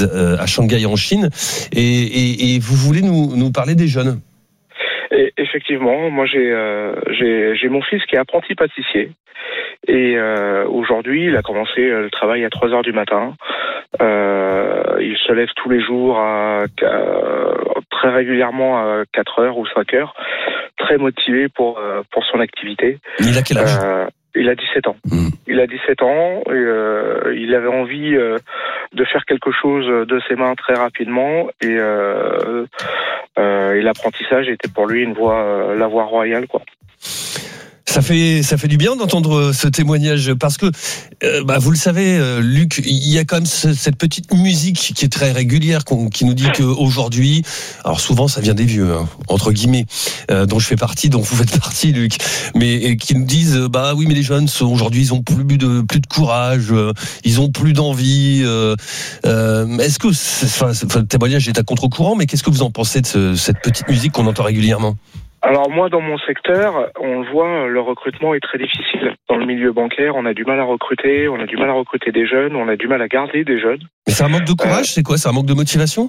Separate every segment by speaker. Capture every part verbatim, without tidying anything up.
Speaker 1: entreprise euh, à Shanghai en Chine, et, et, et vous voulez nous, nous parler des jeunes.
Speaker 2: Et effectivement, moi j'ai, euh, j'ai j'ai mon fils qui est apprenti pâtissier et euh, aujourd'hui il a commencé le travail à trois heures du matin. Euh, il se lève tous les jours à, à, très régulièrement à quatre heures ou cinq heures, très motivé pour pour son activité.
Speaker 1: Il a quel âge ?
Speaker 2: euh, Il a dix-sept ans. Mmh. Il a dix-sept ans et euh, il avait envie euh, de faire quelque chose de ses mains très rapidement et, euh, euh, et l'apprentissage était pour lui une voie, euh, la voie royale, quoi.
Speaker 1: Ça fait ça fait du bien d'entendre ce témoignage parce que euh, bah vous le savez euh, Luc, il y a quand même ce, cette petite musique qui est très régulière qu'on, qui nous dit qu'aujourd'hui, alors souvent ça vient des vieux hein, entre guillemets euh, dont je fais partie, dont vous faites partie Luc, mais et qui nous disent euh, bah oui mais les jeunes sont, aujourd'hui ils ont plus de plus de courage, euh, ils ont plus d'envie. Euh, euh, est-ce que enfin le témoignage est à contre-courant, mais qu'est-ce que vous en pensez de ce, cette petite musique qu'on entend régulièrement?
Speaker 2: Alors moi, dans mon secteur, on le voit, le recrutement est très difficile. Dans le milieu bancaire, on a du mal à recruter, on a du mal à recruter des jeunes, on a du mal à garder des jeunes.
Speaker 1: Mais c'est un manque de courage, euh, c'est quoi? C'est un manque de motivation?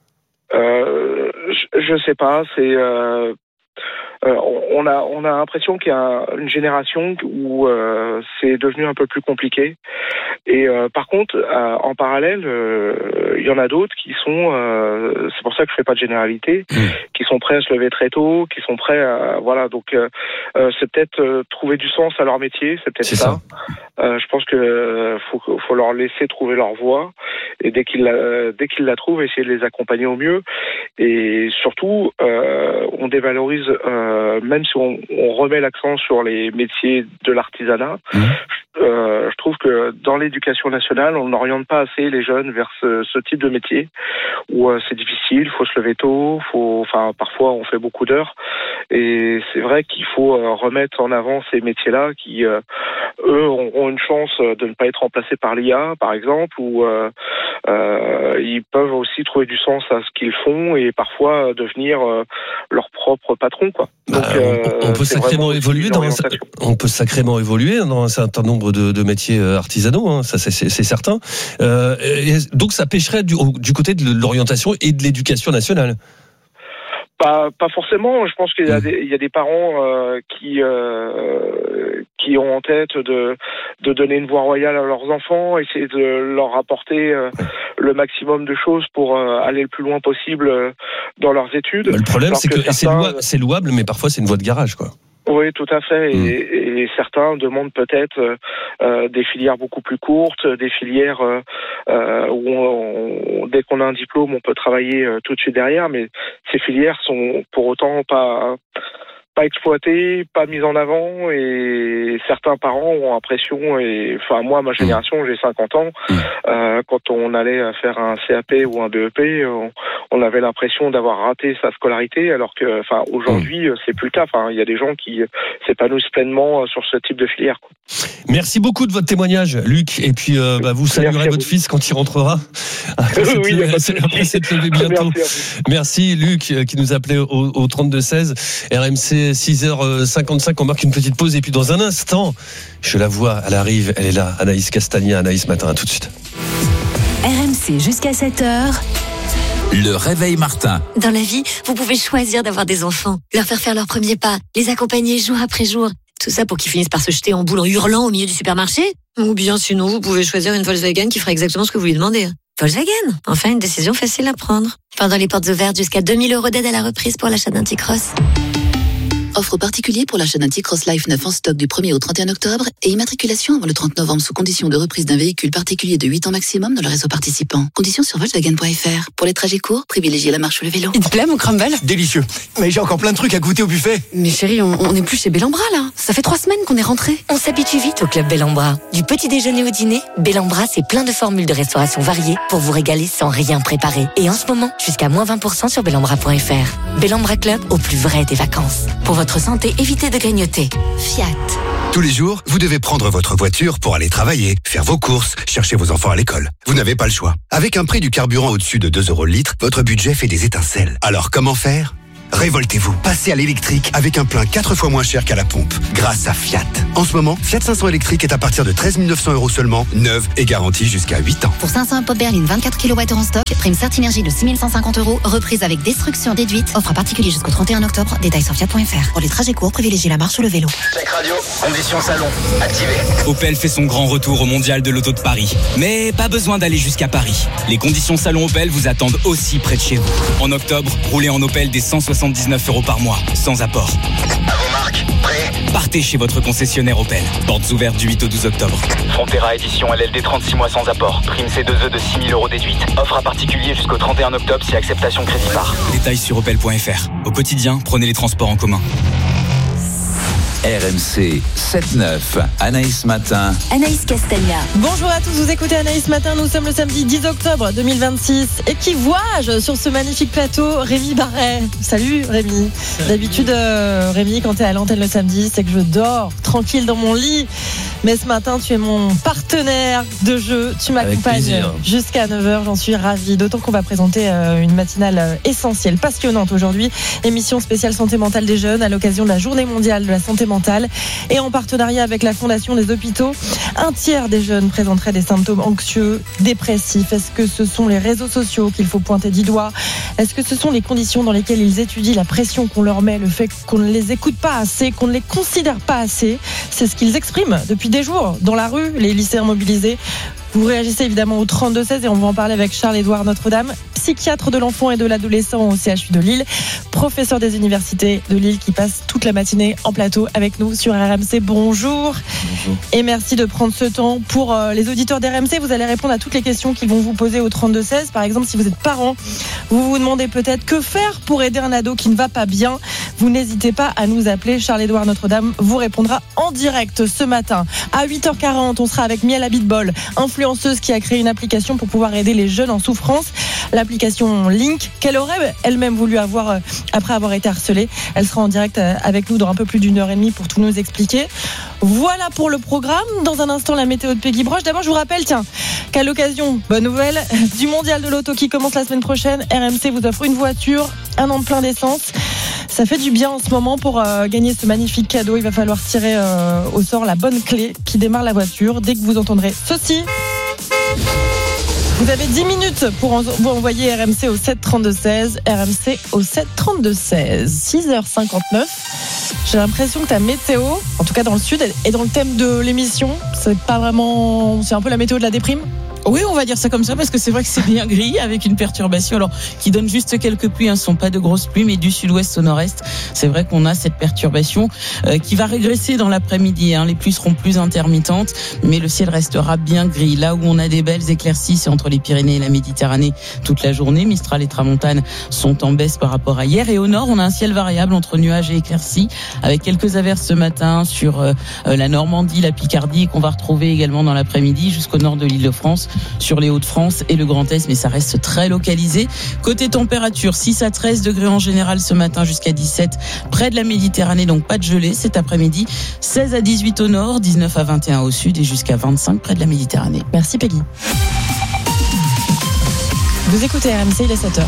Speaker 2: euh, je, je sais pas, c'est... Euh, euh, on a on a l'impression qu'il y a une génération où euh, c'est devenu un peu plus compliqué. Et euh, par contre, euh, en parallèle, euh, il y en a d'autres qui sont, euh, c'est pour ça que je fais pas de généralité, mmh. qui sont prêts à se lever très tôt, qui sont prêts à, voilà, donc euh, euh, c'est peut-être euh, trouver du sens à leur métier, c'est peut-être c'est ça. ça. Euh, je pense que euh, faut faut leur laisser trouver leur voie et dès qu'ils la, dès qu'ils la trouvent, essayer de les accompagner au mieux. Et surtout, euh, on dévalorise, euh, même si on, on remet l'accent sur les métiers de l'artisanat. Mmh. Euh, je trouve que dans l'éducation nationale, on n'oriente pas assez les jeunes vers ce, ce type de métier où euh, c'est difficile, faut se lever tôt, faut, enfin parfois on fait beaucoup d'heures et c'est vrai qu'il faut euh, remettre en avant ces métiers-là qui, euh, eux, ont, ont une chance de ne pas être remplacés par l'I A, par exemple, ou euh, euh, ils peuvent aussi trouver du sens à ce qu'ils font et parfois devenir euh, leur propre patron, quoi. Donc,
Speaker 1: bah, on, on peut sacrément évoluer dans un, on peut sacrément évoluer dans un certain nombre de, de métiers artisanaux, hein, ça c'est, c'est, c'est certain. Euh, donc ça pêcherait du, du côté de l'orientation et de l'éducation nationale.
Speaker 2: Pas, pas forcément. Je pense qu'il y a des, il y a des parents euh, qui euh, qui ont en tête de de donner une voie royale à leurs enfants, essayer de leur apporter euh, le maximum de choses pour euh, aller le plus loin possible euh, dans leurs études.
Speaker 1: Mais le problème, Alors c'est que, que certains, c'est, louable, c'est louable, mais parfois c'est une voie de garage, quoi.
Speaker 2: Oui, tout à fait. Et, mmh. et certains demandent peut-être euh, des filières beaucoup plus courtes, des filières euh, où on, on, dès qu'on a un diplôme, on peut travailler euh, tout de suite derrière. Mais ces filières sont pour autant pas pas exploitées, pas mises en avant. Et certains parents ont l'impression, et enfin moi, ma génération, mmh. j'ai cinquante ans, mmh. euh, quand on allait faire un C A P ou un D E P, on, on avait l'impression d'avoir raté sa scolarité, alors que, enfin, aujourd'hui, mmh. c'est plus le cas. Enfin, il y a des gens qui s'épanouissent pleinement sur ce type de filière, quoi.
Speaker 1: Merci beaucoup de votre témoignage, Luc. Et puis, euh, bah, vous saluerez votre fils quand il rentrera. Après,
Speaker 2: oui,
Speaker 1: après s'être levé bientôt. Merci, Merci, Luc, qui nous appelait au, au trente-deux seize. R M C, six heures cinquante-cinq. On marque une petite pause. Et puis, dans un instant, je la vois, elle arrive, elle est là. Anaïs Castagna, Anaïs Matin. À tout de suite.
Speaker 3: R M C jusqu'à sept heures.
Speaker 4: Le réveil Martin.
Speaker 5: Dans la vie, vous pouvez choisir d'avoir des enfants, leur faire faire leurs premiers pas, les accompagner jour après jour. Tout ça pour qu'ils finissent par se jeter en boule en hurlant au milieu du supermarché. Ou bien sinon, vous pouvez choisir une Volkswagen qui fera exactement ce que vous lui demandez. Volkswagen, enfin une décision facile à prendre. Pendant les portes ouvertes, jusqu'à deux mille euros d'aide à la reprise pour l'achat d'un T-Cross.
Speaker 6: Offre particulier pour l'achat d'un T-Cross Life neuf en stock du premier au trente et un octobre et immatriculation avant le trente novembre sous condition de reprise d'un véhicule particulier de huit ans maximum dans le réseau participant. Conditions sur Volkswagen point F R. Pour les trajets courts, privilégiez la marche ou le vélo.
Speaker 7: Il te plaît mon crumble?
Speaker 8: Délicieux. Mais j'ai encore plein de trucs à goûter au buffet.
Speaker 7: Mais chérie, on, on est plus chez Bellambra là. Ça fait trois semaines qu'on est rentrés.
Speaker 5: On s'habitue vite au club Bellambra. Du petit déjeuner au dîner, Bellambra c'est plein de formules de restauration variées pour vous régaler sans rien préparer. Et en ce moment, jusqu'à moins vingt pour cent sur Bellambra point F R. Bellambra Club au plus vrai des vacances. Pour votre santé, évitez de grignoter. Fiat.
Speaker 9: Tous les jours, vous devez prendre votre voiture pour aller travailler, faire vos courses, chercher vos enfants à l'école. Vous n'avez pas le choix. Avec un prix du carburant au-dessus de deux euros le litre, votre budget fait des étincelles. Alors comment faire ? Révoltez-vous, passez à l'électrique avec un plein quatre fois moins cher qu'à la pompe, grâce à Fiat. En ce moment, Fiat cinq cents électrique est à partir de treize mille neuf cents euros seulement, neuve et garantie jusqu'à huit ans.
Speaker 10: Pour cinq cents pop berline vingt-quatre kilowattheures en stock, prime Certinergie de six mille cent cinquante euros, reprise avec destruction déduite, offre à particulier jusqu'au trente et un octobre, détails sur fiat point f r. Pour les trajets courts, privilégiez la marche ou le vélo.
Speaker 11: Check radio, conditions salon, activé.
Speaker 12: Opel fait son grand retour au mondial de l'auto de Paris. Mais pas besoin d'aller jusqu'à Paris. Les conditions salon Opel vous attendent aussi près de chez vous. En octobre, roulez en Opel des cent soixante-dix-neuf euros par mois, sans apport.
Speaker 11: À vos marques, prêt ?
Speaker 12: Partez chez votre concessionnaire Opel. Portes ouvertes du huit au douze octobre.
Speaker 11: Frontera édition L L D trente-six mois sans apport. Prime C deux E de six mille euros déduite. Offre à particulier jusqu'au trente et un octobre si acceptation crédit par.
Speaker 12: Détails sur opel point f r. Au quotidien, prenez les transports en commun.
Speaker 4: R M C sept neuf, Anaïs Matin.
Speaker 3: Anaïs Castagna.
Speaker 13: Bonjour à tous, vous écoutez Anaïs Matin, nous sommes le samedi dix octobre deux mille vingt-six. Et qui vois-je sur ce magnifique plateau? Rémi Barret. Salut Rémi. Salut. D'habitude, euh, Rémi, quand tu es à l'antenne le samedi, c'est que je dors tranquille dans mon lit. Mais ce matin, tu es mon partenaire de jeu. Tu m'accompagnes jusqu'à neuf heures, j'en suis ravie. D'autant qu'on va présenter euh, une matinale essentielle, passionnante aujourd'hui. Émission spéciale santé mentale des jeunes à l'occasion de la journée mondiale de la santé mentale. Et en partenariat avec la Fondation des hôpitaux, un tiers des jeunes présenteraient des symptômes anxieux, dépressifs. Est-ce que ce sont les réseaux sociaux qu'il faut pointer du doigt? Est-ce que ce sont les conditions dans lesquelles ils étudient, la pression qu'on leur met, le fait qu'on ne les écoute pas assez, qu'on ne les considère pas assez? C'est ce qu'ils expriment depuis des jours dans la rue, les lycéens mobilisés. Vous réagissez évidemment au trente-deux seize et on va en parler avec Charles-Édouard Notre-Dame, psychiatre de l'enfant et de l'adolescent au C H U de Lille, professeur des universités de Lille qui passe toute la matinée en plateau avec nous sur R M C. Bonjour. Bonjour. Et merci de prendre ce temps pour euh, les auditeurs d'R M C. Vous allez répondre à toutes les questions qu'ils vont vous poser au trente-deux seize. Par exemple, si vous êtes parent, vous vous demandez peut-être que faire pour aider un ado qui ne va pas bien. Vous n'hésitez pas à nous appeler. Charles-Édouard Notre-Dame vous répondra en direct ce matin. À huit heures quarante, on sera avec Miel Abitbol, influenceuse qui a créé une application pour pouvoir aider les jeunes en souffrance. L'application Link, qu'elle aurait elle-même voulu avoir après avoir été harcelée. Elle sera en direct avec nous dans un peu plus d'une heure et demie pour tout nous expliquer. Voilà pour le programme. Dans un instant, la météo de Peggy Broche. D'abord, je vous rappelle, tiens, qu'à l'occasion, bonne nouvelle, du mondial de l'auto qui commence la semaine prochaine, R M C vous offre une voiture, un an de plein d'essence. Ça fait du bien en ce moment pour euh, gagner ce magnifique cadeau. Il va falloir tirer euh, au sort la bonne clé qui démarre la voiture dès que vous entendrez ceci. Vous avez dix minutes pour en, vous envoyer R M C au sept trente-deux seize, R M C au sept trente-deux seize. six heures cinquante-neuf. J'ai l'impression que ta météo, en tout cas dans le sud, est dans le thème de l'émission. C'est pas vraiment, c'est un peu la météo de la déprime.
Speaker 14: Oui, on va dire ça comme ça parce que c'est vrai que c'est bien gris avec une perturbation alors qui donne juste quelques pluies, hein, ce sont pas de grosses pluies mais du sud-ouest au nord-est. C'est vrai qu'on a cette perturbation euh, qui va régresser dans l'après-midi, hein. Les pluies seront plus intermittentes mais le ciel restera bien gris. Là où on a des belles éclaircies, c'est entre les Pyrénées et la Méditerranée toute la journée. Mistral et Tramontane sont en baisse par rapport à hier et au nord, on a un ciel variable entre nuages et éclaircies avec quelques averses ce matin sur euh, la Normandie, la Picardie qu'on va retrouver également dans l'après-midi jusqu'au nord de l'Île-de-France, sur les Hauts-de-France et le Grand Est, mais ça reste très localisé. Côté température, six à treize degrés en général ce matin jusqu'à dix-sept près de la Méditerranée, donc pas de gelée cet après-midi. seize à dix-huit au nord, dix-neuf à vingt et un au sud et jusqu'à vingt-cinq près de la Méditerranée.
Speaker 13: Merci Peggy. Vous écoutez R M C, il est sept heures.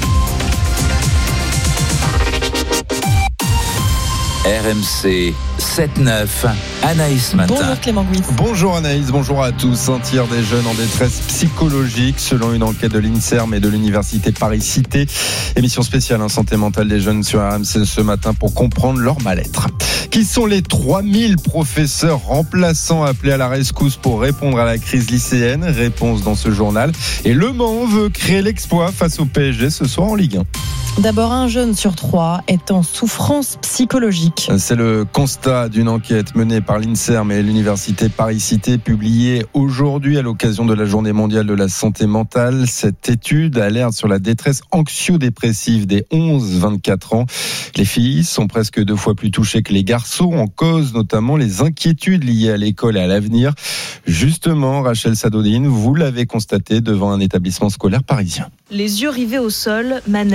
Speaker 4: R M C sept neuf, Anaïs Matin.
Speaker 13: Bonjour Clément Gouis.
Speaker 15: Bonjour Anaïs, bonjour à tous. Un tiers des jeunes en détresse psychologique selon une enquête de l'INSERM et de l'Université Paris-Cité. Émission spéciale hein, santé mentale des jeunes sur R M C ce matin pour comprendre leur mal-être. Qui sont les trois mille professeurs remplaçants appelés à la rescousse pour répondre à la crise lycéenne? Réponse dans ce journal. Et Le Mans veut créer l'exploit face au P S G ce soir en Ligue un.
Speaker 13: D'abord, un jeune sur trois est en souffrance psychologique.
Speaker 15: C'est le constat d'une enquête menée par l'INSERM et l'Université Paris-Cité, publiée aujourd'hui à l'occasion de la Journée mondiale de la santé mentale. Cette étude alerte sur la détresse anxio-dépressive des onze à vingt-quatre ans. Les filles sont presque deux fois plus touchées que les garçons, en cause notamment les inquiétudes liées à l'école et à l'avenir. Justement, Rachel Sadodine, vous l'avez constaté devant un établissement scolaire parisien.
Speaker 16: Les yeux rivés au sol, Manel, quatorze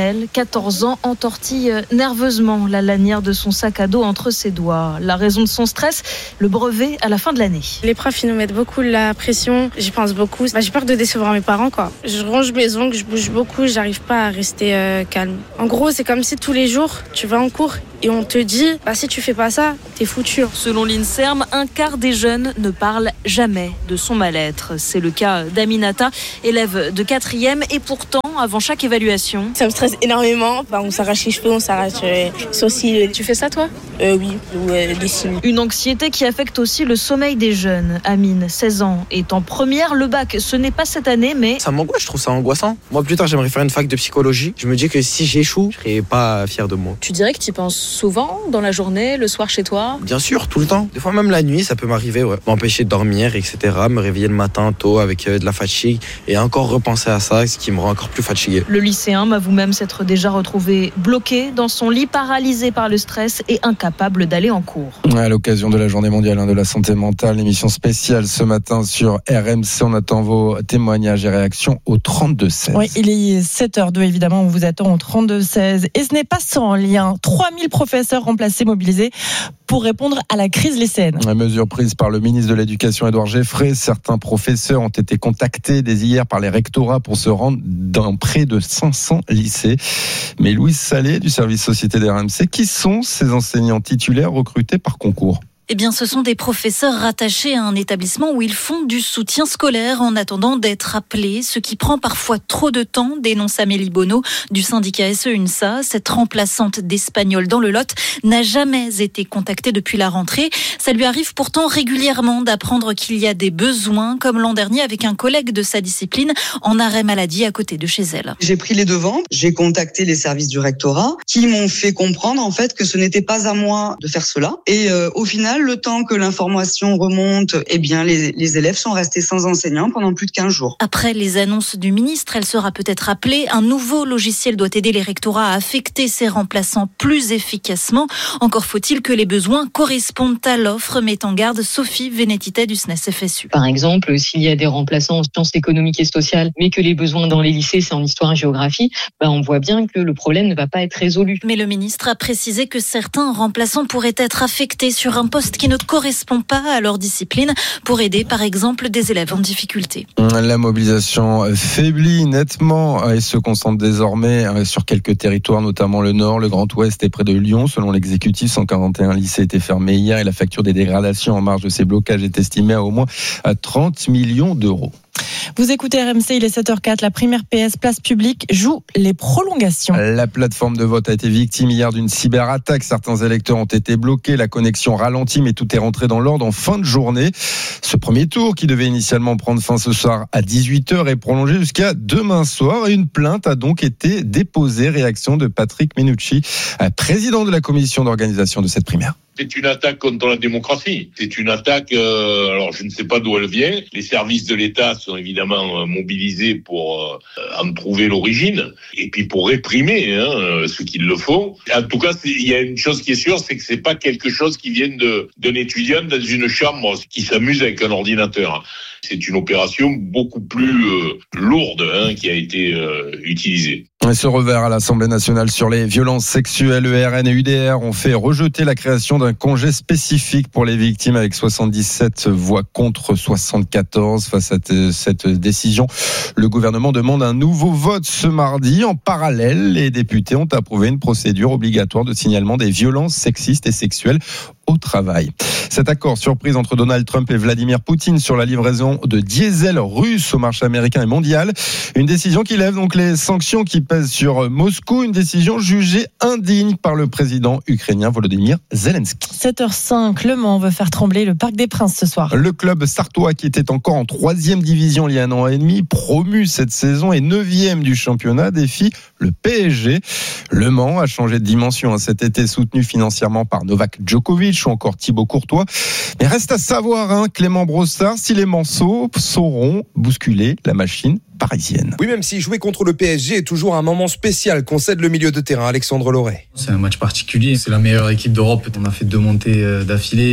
Speaker 13: quatorze ans, entortille nerveusement la lanière de son sac à dos entre ses doigts. La raison de son stress, le brevet à la fin de l'année.
Speaker 16: Les profs, ils nous mettent beaucoup la pression. J'y pense beaucoup. Bah, j'ai peur de décevoir mes parents, quoi. Je range mes ongles, je bouge beaucoup, j'arrive pas à rester euh, calme. En gros, c'est comme si tous les jours, tu vas en cours et on te dit, bah, si tu fais pas ça, t'es foutu.
Speaker 13: Selon l'INSERM, un quart des jeunes ne parlent jamais de son mal-être. C'est le cas d'Aminata, élève de quatrième, et pourtant, avant chaque évaluation,
Speaker 16: ça me stresse énormément. Bah, on s'arrache les cheveux, on s'arrache euh, les sourcils. Tu fais ça, toi ? euh, Oui, ou euh, les cils.
Speaker 13: Une anxiété qui affecte aussi le sommeil des jeunes. Amine, seize ans, est en première. Le bac, ce n'est pas cette année, mais...
Speaker 17: Ça m'angoisse, je trouve ça angoissant. Moi, plus tard, j'aimerais faire une fac de psychologie. Je me dis que si j'échoue, je serais pas fier de moi.
Speaker 13: Tu dirais que tu y penses souvent, dans la journée, le soir chez toi ?
Speaker 17: Bien sûr, tout le temps. Des fois, même la nuit, ça peut m'arriver, ouais. M'empêcher de dormir, et cetera. Me réveiller le matin tôt avec euh, de la fatigue et encore repenser à ça, ce qui me rend encore plus fatigué.
Speaker 13: Le lycéen m'avoue même s'être déjà retrouvé bloqué dans son lit, paralysé par le stress et incapable d'aller en cours.
Speaker 15: À l'occasion de la journée mondiale de la santé mentale, émission spéciale ce matin sur R M C. On attend vos témoignages et réactions au trente-deux seize.
Speaker 13: Oui, il est sept heures deux, évidemment, on vous attend au trente-deux seize. Et ce n'est pas sans lien. trois mille professeurs remplacés, mobilisés pour répondre à la crise lycéenne.
Speaker 15: La mesure prise par le ministre de l'Éducation, Édouard Geffray. Certains professeurs ont été contactés dès hier par les rectorats pour se rendre dans près de cinq cents lycées. Mais Louise Salé, du service société d'R M C, qui sont ces enseignants titulaires recrutés par concours ?
Speaker 18: Eh bien, ce sont des professeurs rattachés à un établissement où ils font du soutien scolaire en attendant d'être appelés, ce qui prend parfois trop de temps, dénonce Amélie Bonneau du syndicat S E UNSA. Cette remplaçante d'Espagnol dans le Lot n'a jamais été contactée depuis la rentrée. Ça lui arrive pourtant régulièrement d'apprendre qu'il y a des besoins, comme l'an dernier avec un collègue de sa discipline en arrêt maladie à côté de chez elle.
Speaker 19: J'ai pris les devants, j'ai contacté les services du rectorat qui m'ont fait comprendre en fait que ce n'était pas à moi de faire cela. Et euh, au final, le temps que l'information remonte, eh bien, les, les élèves sont restés sans enseignant pendant plus de quinze jours.
Speaker 18: Après les annonces du ministre, elle sera peut-être appelée. Un nouveau logiciel doit aider les rectorats à affecter ces remplaçants plus efficacement. Encore faut-il que les besoins correspondent à l'offre, met en garde Sophie Vénétité du S N E S F S U.
Speaker 20: Par exemple, s'il y a des remplaçants en sciences économiques et sociales, mais que les besoins dans les lycées, c'est en histoire et géographie, ben on voit bien que le problème ne va pas être résolu.
Speaker 18: Mais le ministre a précisé que certains remplaçants pourraient être affectés sur un poste qui ne correspond pas à leur discipline pour aider par exemple des élèves en difficulté.
Speaker 15: La mobilisation faiblit nettement et se concentre désormais sur quelques territoires, notamment le Nord, le Grand Ouest et près de Lyon. Selon l'exécutif, cent quarante et un lycées étaient fermés hier et la facture des dégradations en marge de ces blocages est estimée à au moins trente millions d'euros.
Speaker 13: Vous écoutez R M C, il est sept heures quatre. La primaire P S Place Publique joue les prolongations.
Speaker 15: La plateforme de vote a été victime hier d'une cyberattaque. Certains électeurs ont été bloqués, la connexion ralentit, mais tout est rentré dans l'ordre en fin de journée. Ce premier tour, qui devait initialement prendre fin ce soir à dix-huit heures, est prolongé jusqu'à demain soir. Et une plainte a donc été déposée. Réaction de Patrick Menucci, président de la commission d'organisation de cette primaire.
Speaker 21: C'est une attaque contre la démocratie. C'est une attaque, euh, alors je ne sais pas d'où elle vient. Les services de l'État sont évidemment mobilisés pour euh, en trouver l'origine et puis pour réprimer hein, ceux qui le font. En tout cas, il y a une chose qui est sûre, c'est que c'est pas quelque chose qui vient de, d'un étudiant dans une chambre qui s'amuse avec un ordinateur. C'est une opération beaucoup plus euh, lourde hein, qui a été euh, utilisée.
Speaker 15: Et ce revers à l'Assemblée nationale sur les violences sexuelles, E R N et U D R ont fait rejeter la création d'un congé spécifique pour les victimes avec soixante-dix-sept voix contre soixante-quatorze. Face à cette décision, le gouvernement demande un nouveau vote ce mardi. En parallèle, les députés ont approuvé une procédure obligatoire de signalement des violences sexistes et sexuelles au travail. Cet accord surprise entre Donald Trump et Vladimir Poutine sur la livraison de diesel russe au marché américain et mondial. Une décision qui lève donc les sanctions qui pèsent sur Moscou. Une décision jugée indigne par le président ukrainien Volodymyr Zelensky.
Speaker 13: sept heures cinq, Le Mans veut faire trembler le Parc des Princes ce soir.
Speaker 15: Le club sartois, qui était encore en troisième division il y a un an et demi, promu cette saison et neuvième du championnat, défie le P S G. Le Mans a changé de dimension cet été, soutenu financièrement par Novak Djokovic ou encore Thibaut Courtois. Mais reste à savoir, hein, Clément Brossard, si les Manceaux sauront bousculer la machine parisienne.
Speaker 22: Oui, même si jouer contre le P S G est toujours un moment spécial, concède le milieu de terrain Alexandre Loret.
Speaker 23: C'est un match particulier, c'est la meilleure équipe d'Europe. On a fait deux montées d'affilée.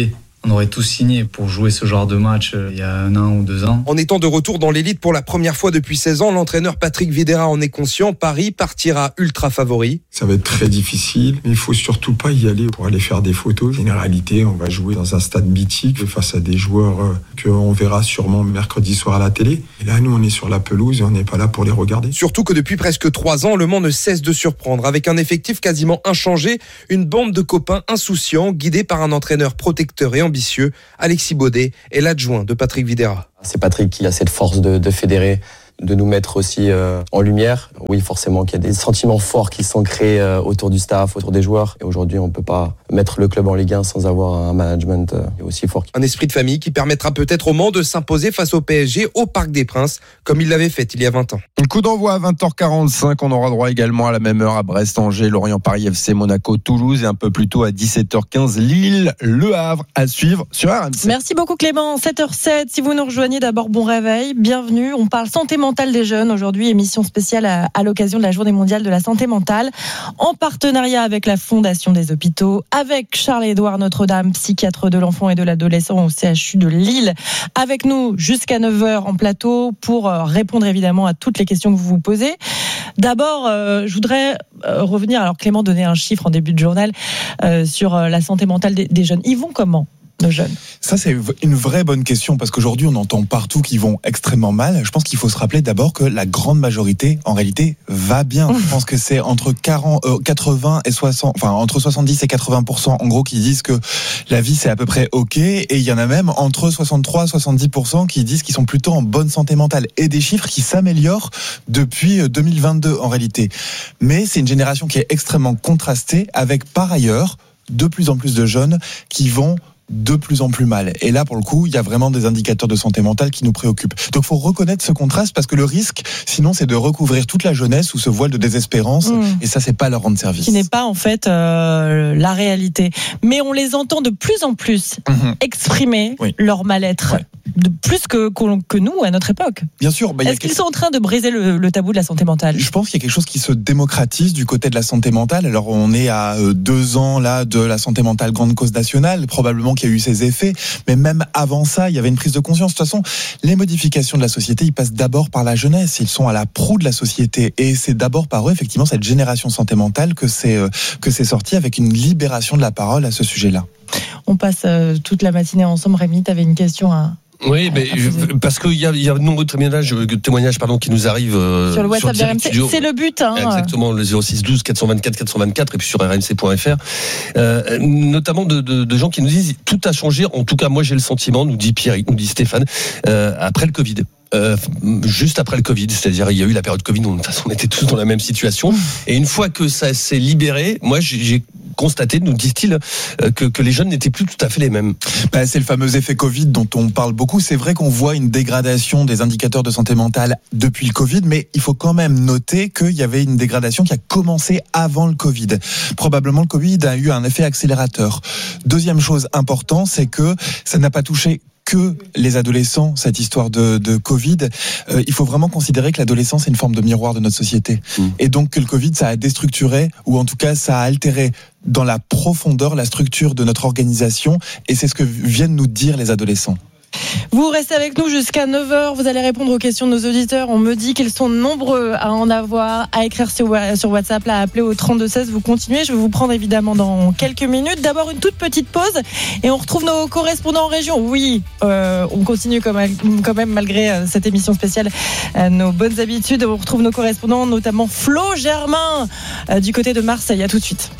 Speaker 1: On aurait tous signé pour jouer ce genre de match euh, il y a un an ou deux ans.
Speaker 22: En étant de retour dans l'élite pour la première fois depuis seize ans, l'entraîneur Patrick Vieira en est conscient. Paris partira ultra favori.
Speaker 2: Ça va être très difficile, mais il faut surtout pas y aller pour aller faire des photos. C'est une réalité, on va jouer dans un stade mythique face à des joueurs euh, qu'on verra sûrement mercredi soir à la télé. Et là, nous, on est sur la pelouse et on n'est pas là pour les regarder.
Speaker 22: Surtout que depuis presque trois ans, Le Mans ne cesse de surprendre. Avec un effectif quasiment inchangé, une bande de copains insouciants, guidés par un entraîneur protecteur et ambitieux. Alexis Baudet est l'adjoint de Patrick Vieira.
Speaker 23: C'est Patrick qui a cette force de, de fédérer, de nous mettre aussi euh, en lumière. Oui, forcément qu'il y a des sentiments forts qui sont créés euh, autour du staff, autour des joueurs. Et aujourd'hui, on ne peut pas mettre le club en Ligue un sans avoir un management euh, aussi fort.
Speaker 22: Un esprit de famille qui permettra peut-être au Mans de s'imposer face au P S G au Parc des Princes, comme il l'avait fait il y a vingt ans.
Speaker 15: Coup d'envoi à vingt heures quarante-cinq. On aura droit également à la même heure à Brest, Angers, Lorient, Paris F C, Monaco, Toulouse et un peu plus tôt à dix-sept heures quinze, Lille, Le Havre à suivre sur R M C.
Speaker 13: Merci beaucoup Clément. sept heures sept. Si vous nous rejoignez, d'abord bon réveil. Bienvenue. On parle santé mentale des jeunes aujourd'hui. Aujourd'hui, émission spéciale à, à l'occasion de la Journée mondiale de la santé mentale, en partenariat avec la Fondation des hôpitaux, avec Charles-Édouard Notre-Dame, psychiatre de l'enfant et de l'adolescent au C H U de Lille, avec nous jusqu'à neuf heures en plateau pour répondre évidemment à toutes les questions que vous vous posez. D'abord, euh, je voudrais euh, revenir, alors Clément donnait un chiffre en début de journal euh, sur euh, la santé mentale des, des jeunes. Ils vont comment ? Nos jeunes.
Speaker 24: Ça, c'est une vraie bonne question parce qu'aujourd'hui, on entend partout qu'ils vont extrêmement mal. Je pense qu'il faut se rappeler d'abord que la grande majorité, en réalité, va bien. Je pense que c'est entre quarante, euh, quatre-vingts et soixante, enfin, entre soixante-dix et quatre-vingts pour cent, en gros, qui disent que la vie, c'est à peu près OK. Et il y en a même entre soixante-trois et soixante-dix pour cent qui disent qu'ils sont plutôt en bonne santé mentale. Et des chiffres qui s'améliorent depuis deux mille vingt-deux, en réalité. Mais c'est une génération qui est extrêmement contrastée avec, par ailleurs, de plus en plus de jeunes qui vont de plus en plus mal. Et là, pour le coup, il y a vraiment des indicateurs de santé mentale qui nous préoccupent. Donc, il faut reconnaître ce contraste parce que le risque, sinon, c'est de recouvrir toute la jeunesse sous ce voile de désespérance. Mmh. Et ça, c'est pas leur rendre service.
Speaker 13: Qui n'est pas, en fait, euh, la réalité. Mais on les entend de plus en plus mmh. exprimer oui. leur mal-être. Ouais. De plus que, que nous à notre époque.
Speaker 24: Bien sûr.
Speaker 13: Bah, Est-ce qu'ils quelque... sont en train de briser le, le tabou de la santé mentale ?
Speaker 24: Je pense qu'il y a quelque chose qui se démocratise du côté de la santé mentale. Alors on est à deux ans là de la santé mentale grande cause nationale, probablement qu'il y a eu ses effets, mais même avant ça, il y avait une prise de conscience. De toute façon, les modifications de la société, ils passent d'abord par la jeunesse. Ils sont à la proue de la société et c'est d'abord par eux, effectivement, cette génération santé mentale que c'est euh, que c'est sorti avec une libération de la parole à ce sujet-là.
Speaker 13: On passe euh, toute la matinée ensemble. Rémi, tu avais une question à...
Speaker 25: Oui, mais je, parce qu'il y a, il y a de nombreux témoignages, témoignages pardon, qui nous arrivent euh,
Speaker 13: sur le WhatsApp de R M C. C'est le but. Hein.
Speaker 25: Exactement, le zéro six douze quatre cent vingt-quatre quatre cent vingt-quatre et puis sur r m c point f r. Euh, notamment de, de, de gens qui nous disent tout a changé. En tout cas, moi j'ai le sentiment, nous dit Pierre, nous dit Stéphane, euh, après le Covid. Euh, juste après le Covid, c'est-à-dire il y a eu la période Covid où de toute façon on était tous dans la même situation. Et une fois que ça s'est libéré, moi j'ai, j'ai constaté, nous disent-ils, que, que les jeunes n'étaient plus tout à fait les mêmes.
Speaker 24: Bah, c'est le fameux effet Covid dont on parle beaucoup. C'est vrai qu'on voit une dégradation des indicateurs de santé mentale depuis le Covid, mais il faut quand même noter qu'il y avait une dégradation qui a commencé avant le Covid. Probablement le Covid a eu un effet accélérateur. Deuxième chose importante, c'est que ça n'a pas touché que les adolescents, cette histoire de, de Covid. Euh, il faut vraiment considérer que l'adolescence est une forme de miroir de notre société. Mmh. Et donc que le Covid, ça a déstructuré, ou en tout cas, ça a altéré dans la profondeur la structure de notre organisation. Et c'est ce que viennent nous dire les adolescents.
Speaker 13: Vous restez avec nous jusqu'à neuf heures. Vous allez répondre aux questions de nos auditeurs. On me dit qu'ils sont nombreux à en avoir, à écrire sur WhatsApp, à appeler au trente-deux seize. Vous continuez. Je vais vous prendre évidemment dans quelques minutes. D'abord, une toute petite pause et on retrouve nos correspondants en région. Oui, euh, on continue quand même, quand même malgré cette émission spéciale, euh, nos bonnes habitudes. On retrouve nos correspondants, notamment Flo Germain euh, du côté de Marseille. À tout de suite.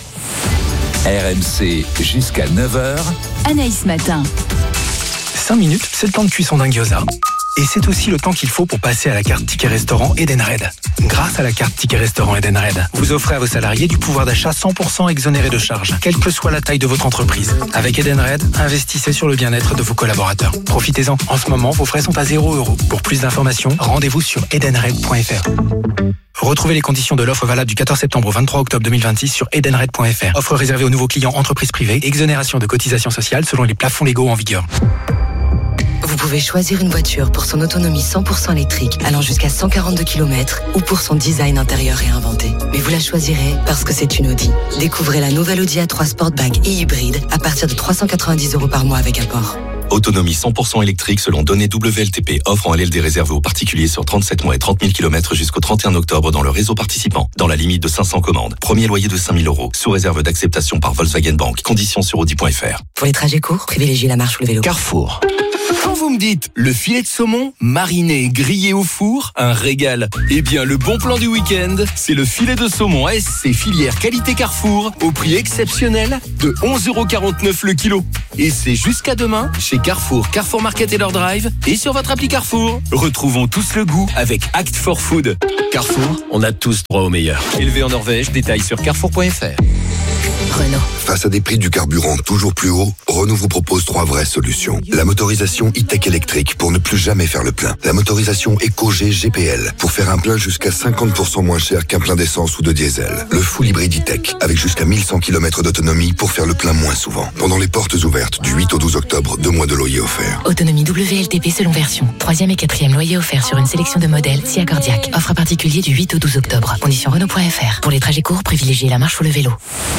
Speaker 4: R M C jusqu'à neuf heures.
Speaker 3: Anaïs Matin.
Speaker 8: cinq minutes, c'est le temps de cuisson d'un gyoza. Et c'est aussi le temps qu'il faut pour passer à la carte Ticket Restaurant Edenred. Grâce à la carte Ticket Restaurant Edenred, vous offrez à vos salariés du pouvoir d'achat cent pour cent exonéré de charges, quelle que soit la taille de votre entreprise. Avec Edenred, investissez sur le bien-être de vos collaborateurs. Profitez-en. En ce moment, vos frais sont à zéro euro. Pour plus d'informations, rendez-vous sur edenred point f r. Retrouvez les conditions de l'offre valable du quatorze septembre au vingt-trois octobre deux mille vingt-six sur edenred point f r. Offre réservée aux nouveaux clients entreprises privées, exonération de cotisations sociales selon les plafonds légaux en vigueur.
Speaker 5: vous pouvez choisir une voiture pour son autonomie cent pour cent électrique allant jusqu'à cent quarante-deux kilomètres ou pour son design intérieur réinventé. Mais vous la choisirez parce que c'est une Audi. Découvrez la nouvelle Audi A trois Sportback et hybride à partir de trois cent quatre-vingt-dix euros par mois avec apport.
Speaker 6: Autonomie cent pour cent électrique selon données W L T P. Offre en L L D réservée aux particuliers sur trente-sept mois et trente mille kilomètres jusqu'au trente et un octobre dans le réseau participant. Dans la limite de cinq cents commandes. Premier loyer de cinq mille euros. Sous réserve d'acceptation par Volkswagen Bank. Conditions sur audi point f r.
Speaker 5: Pour les trajets courts, privilégiez la marche ou le vélo.
Speaker 7: Carrefour. Quand vous me dites le filet de saumon, mariné, grillé au four, un régal. Eh bien, le bon plan du week-end, c'est le filet de saumon A S C filière qualité Carrefour au prix exceptionnel de onze euros quarante-neuf le kilo. Et c'est jusqu'à demain chez Carrefour, Carrefour Market et leur drive et sur votre appli Carrefour. Retrouvons tous le goût avec Act for Food. Carrefour, on a tous droit au meilleur. Élevé en Norvège, détails sur carrefour point f r.
Speaker 5: Renault.
Speaker 9: Face à des prix du carburant toujours plus hauts, Renault vous propose trois vraies solutions. La motorisation e-tech électrique pour ne plus jamais faire le plein. La motorisation EcoG G P L pour faire un plein jusqu'à cinquante pour cent moins cher qu'un plein d'essence ou de diesel. Le full hybride e-tech avec jusqu'à mille cent kilomètres d'autonomie pour faire le plein moins souvent. Pendant les portes ouvertes du huit au douze octobre, deux mois de loyer offert.
Speaker 5: Autonomie W L T P selon version. Troisième et quatrième loyer offert sur une sélection de modèles si accordiaque. Offre à particulier du huit au douze octobre. Conditions Renault point f r. Pour les trajets courts, privilégiez la marche ou le vélo.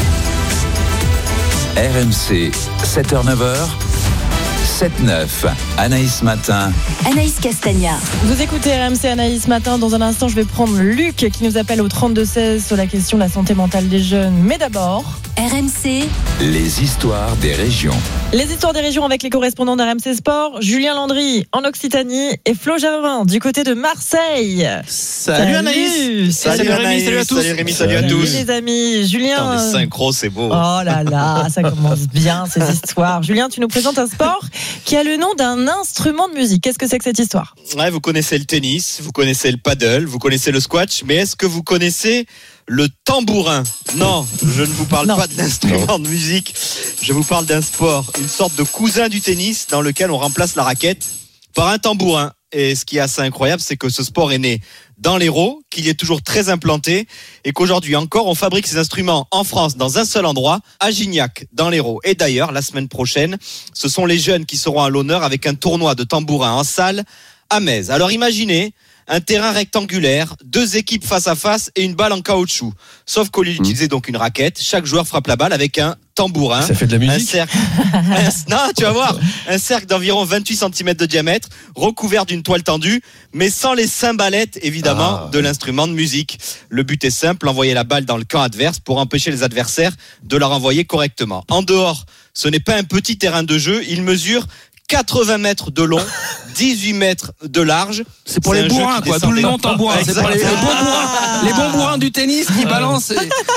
Speaker 4: R M C, sept heures neuf heures, sept neuf, Anaïs Matin.
Speaker 3: Anaïs Castagna.
Speaker 13: Vous écoutez R M C Anaïs Matin. Dans un instant, je vais prendre Luc qui nous appelle au trente-deux seize sur la question de la santé mentale des jeunes. Mais d'abord,
Speaker 3: R M C.
Speaker 4: Les histoires des régions.
Speaker 13: Les histoires des régions avec les correspondants d'R M C Sport, Julien Landry en Occitanie et Flo Germain du côté de Marseille.
Speaker 10: Salut,
Speaker 13: salut
Speaker 10: Anaïs.
Speaker 13: Salut,
Speaker 10: salut
Speaker 13: Rémi,
Speaker 10: Anaïs.
Speaker 13: salut à tous.
Speaker 10: Salut Rémi, salut à tous.
Speaker 13: Salut les amis. Julien.
Speaker 10: Putain, les synchros, c'est beau.
Speaker 13: Oh là là, ça commence bien ces histoires. Julien, tu nous présentes un sport qui a le nom d'un instrument de musique. Qu'est-ce que c'est que cette histoire ?
Speaker 10: Ouais, vous connaissez le tennis, vous connaissez le paddle, vous connaissez le squash, mais est-ce que vous connaissez le tambourin? Non, je ne vous parle non. pas de l'instrument de musique. Je vous parle d'un sport, une sorte de cousin du tennis dans lequel on remplace la raquette par un tambourin. Et ce qui est assez incroyable, c'est que ce sport est né dans l'Hérault, qu'il y est toujours très implanté et qu'aujourd'hui encore, on fabrique ces instruments en France dans un seul endroit, à Gignac, dans l'Hérault. Et d'ailleurs, la semaine prochaine, ce sont les jeunes qui seront à l'honneur avec un tournoi de tambourin en salle à Metz. Alors imaginez un terrain rectangulaire, deux équipes face à face et une balle en caoutchouc. Sauf qu'au lieu d'utiliser donc une raquette, chaque joueur frappe la balle avec un tambourin.
Speaker 25: Ça fait de la musique.
Speaker 10: Un cercle. un, non, tu vas voir. Un cercle d'environ vingt-huit centimètres de diamètre, recouvert d'une toile tendue, mais sans les cymbalettes, évidemment, ah. de l'instrument de musique. Le but est simple, envoyer la balle dans le camp adverse pour empêcher les adversaires de la renvoyer correctement. En dehors, ce n'est pas un petit terrain de jeu, il mesure quatre-vingts mètres de long, dix-huit mètres de large. C'est pour c'est les bourrins, quoi. D'où le nom tambourin. C'est pour les, les, bons bourrins, les bons bourrins du tennis qui balancent.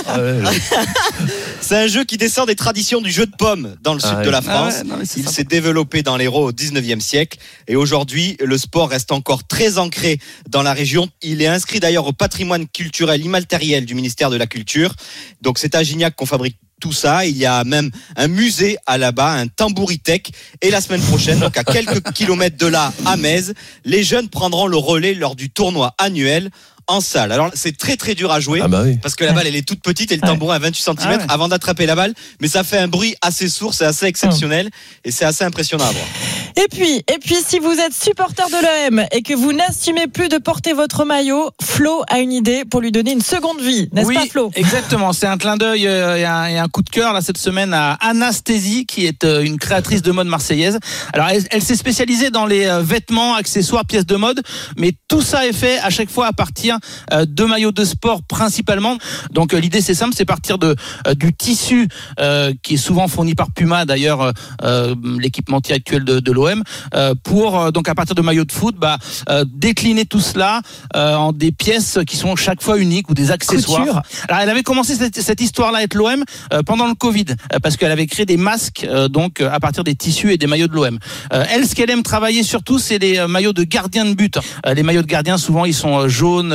Speaker 10: C'est un jeu qui descend des traditions du jeu de pommes dans le sud ah, de la France. Ah ouais, non, Il sympa. s'est développé dans l'Hérault au dix-neuvième siècle. Et aujourd'hui, le sport reste encore très ancré dans la région. Il est inscrit d'ailleurs au patrimoine culturel immatériel du ministère de la Culture. Donc c'est à Gignac qu'on fabrique tout ça. Il y a même un musée à là-bas, un tambouritech. Et la semaine prochaine, donc à quelques kilomètres de là, à Metz, les jeunes prendront le relais lors du tournoi annuel en salle. Alors c'est très très dur à jouer ah bah oui. parce que la balle elle est toute petite et le tambourin à vingt-huit centimètres ah ouais. avant d'attraper la balle, mais ça fait un bruit assez sourd, c'est assez exceptionnel et c'est assez impressionnant à voir.
Speaker 13: Et puis, et puis si vous êtes supporter de l'O M et que vous n'assumez plus de porter votre maillot, Flo a une idée pour lui donner une seconde vie, n'est-ce
Speaker 10: oui,
Speaker 13: pas Flo ?
Speaker 10: Exactement, c'est un clin d'œil euh, et, un, et un coup de cœur là cette semaine à Anasthésie qui est euh, une créatrice de mode marseillaise. Alors elle, elle s'est spécialisée dans les euh, vêtements, accessoires, pièces de mode, mais tout ça est fait à chaque fois à partir euh, de maillots de sport principalement. Donc euh, l'idée c'est simple, c'est partir de euh, du tissu euh, qui est souvent fourni par Puma d'ailleurs, euh, l'équipementier actuel de, de l'O M, euh, pour euh, donc à partir de maillots de foot, bah euh, décliner tout cela euh, en des pièces qui sont chaque fois uniques ou des accessoires. Couture. Alors elle avait commencé cette, cette histoire-là avec l'O M euh, pendant le Covid euh, parce qu'elle avait créé des masques euh, donc à partir des tissus et des maillots de l'O M. Euh, elle, ce qu'elle aime travailler surtout, c'est les euh, maillots de gardiens de but. Euh, les maillots de gardiens, souvent, ils sont euh, jaunes,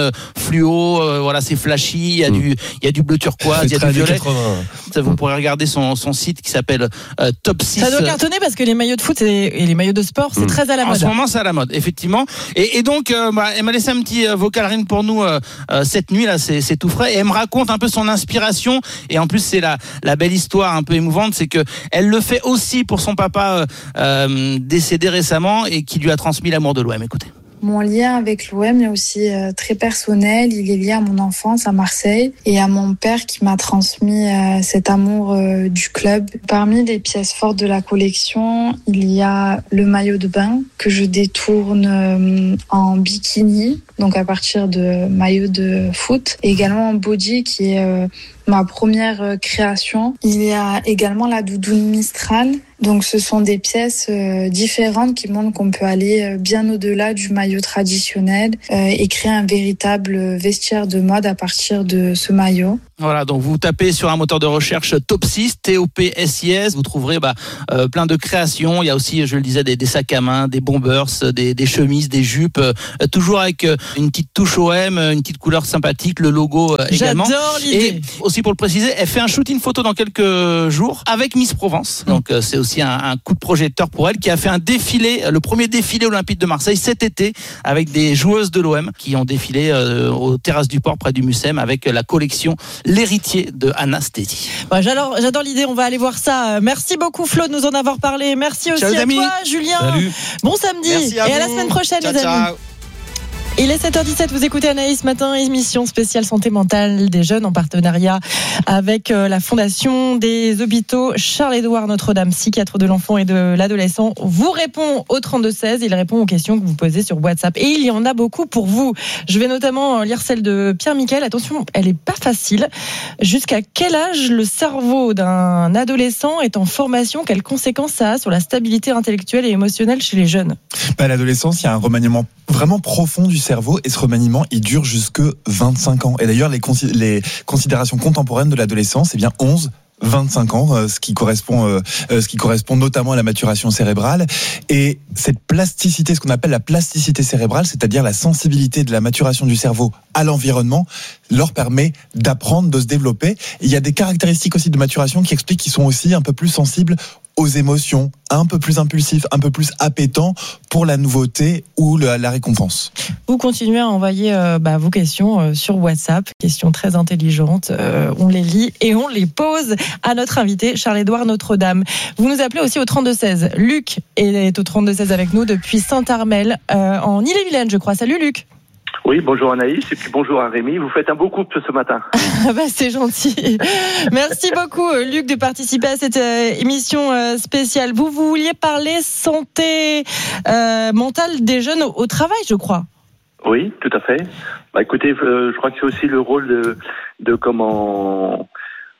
Speaker 11: euh, fluo, euh, voilà, c'est flashy, il y a mmh. du, il y a du bleu turquoise, il y a du violet. Ça, vous pourrez regarder son, son site qui s'appelle euh, Top six.
Speaker 13: Ça doit cartonner parce que les maillots de foot et, et les maillots de sport, c'est mmh. très à la mode.
Speaker 11: En ce moment, c'est à la mode, effectivement. Et, et donc, euh, bah, elle m'a laissé un petit vocal rien pour nous euh, euh, cette nuit là, c'est, c'est tout frais. Et elle me raconte un peu son inspiration. Et en plus, c'est la, la belle histoire un peu émouvante, c'est que elle le fait aussi pour son papa euh, décédé récemment et qui lui a transmis l'amour de l'O M. Écoutez.
Speaker 12: Mon lien avec l'O M est aussi euh, très personnel. Il est lié à mon enfance à Marseille et à mon père qui m'a transmis euh, cet amour euh, du club. Parmi les pièces fortes de la collection, il y a le maillot de bain que je détourne euh, en bikini, donc à partir de maillot de foot, et également en body qui est euh, ma première création. Il y a également la doudoune Mistral. Donc ce sont des pièces euh, différentes qui montrent qu'on peut aller euh, bien au-delà du maillot traditionnel euh, et créer un véritable vestiaire de mode à partir de ce maillot.
Speaker 11: Voilà, donc vous tapez sur un moteur de recherche Top six, T O P S I S, vous trouverez bah, euh, plein de créations. Il y a aussi, je le disais, des, des sacs à main, des bombers, des, des chemises, des jupes, euh, toujours avec euh, une petite touche O M, une petite couleur sympathique, le logo euh, également.
Speaker 13: J'adore l'idée.
Speaker 11: Et aussi pour le préciser, elle fait un shooting photo dans quelques jours avec Miss Provence. Mmh. Donc euh, c'est aussi un, un coup de projecteur pour elle, qui a fait un défilé, le premier défilé olympique de Marseille cet été, avec des joueuses de l'O M qui ont défilé euh, aux terrasses du port près du Mucem avec la collection L'héritier de Anastasie.
Speaker 13: Bah, j'adore, j'adore l'idée, on va aller voir ça. Merci beaucoup Flo de nous en avoir parlé. Merci aussi ciao, à amis. Toi Julien. Salut. Bon samedi et à, à la semaine prochaine ciao, les amis. Ciao. Il est sept heures dix-sept, vous écoutez Anaïs Matin, émission spéciale santé mentale des jeunes en partenariat avec la Fondation des hôpitaux Charles-Édouard Notre-Dame, psychiatre de l'enfant et de l'adolescent, vous répond au trente-deux seize, il répond aux questions que vous posez sur WhatsApp. Et il y en a beaucoup pour vous. Je vais notamment lire celle de Pierre-Michel. Attention, elle est pas facile. Jusqu'à quel âge le cerveau d'un adolescent est en formation? Quelles conséquences ça a sur la stabilité intellectuelle et émotionnelle chez les jeunes?
Speaker 24: Bah, à l'adolescence, il y a un remaniement vraiment profond du cerveau et ce remaniement il dure jusque vingt-cinq ans. Et d'ailleurs les, consi- les considérations contemporaines de l'adolescence, c'est bien onze vingt-cinq ans, euh, ce qui correspond, euh, euh, ce qui correspond notamment à la maturation cérébrale. Et cette plasticité, ce qu'on appelle la plasticité cérébrale, c'est-à-dire la sensibilité de la maturation du cerveau à l'environnement, leur permet d'apprendre, de se développer. Et il y a des caractéristiques aussi de maturation qui expliquent qu'ils sont aussi un peu plus sensibles aux émotions, un peu plus impulsifs, un peu plus appétants pour la nouveauté ou le, la récompense.
Speaker 13: Vous continuez à envoyer euh, bah, vos questions euh, sur WhatsApp, questions très intelligentes, euh, on les lit et on les pose à notre invité Charles-Édouard Notre-Dame. Vous nous appelez aussi au trente-deux seize. Luc est au trente-deux seize avec nous depuis Saint-Armel, euh, en Ille-et-Vilaine je crois. Salut Luc.
Speaker 14: Oui, bonjour Anaïs et puis bonjour à Rémi. Vous faites un beau couple ce matin.
Speaker 13: bah, c'est gentil. Merci beaucoup Luc de participer à cette euh, émission euh, spéciale. Vous, vous vouliez parler santé euh, mentale des jeunes au, au travail, je crois.
Speaker 14: Oui, tout à fait. Bah, écoutez, euh, je crois que c'est aussi le rôle de, de comment...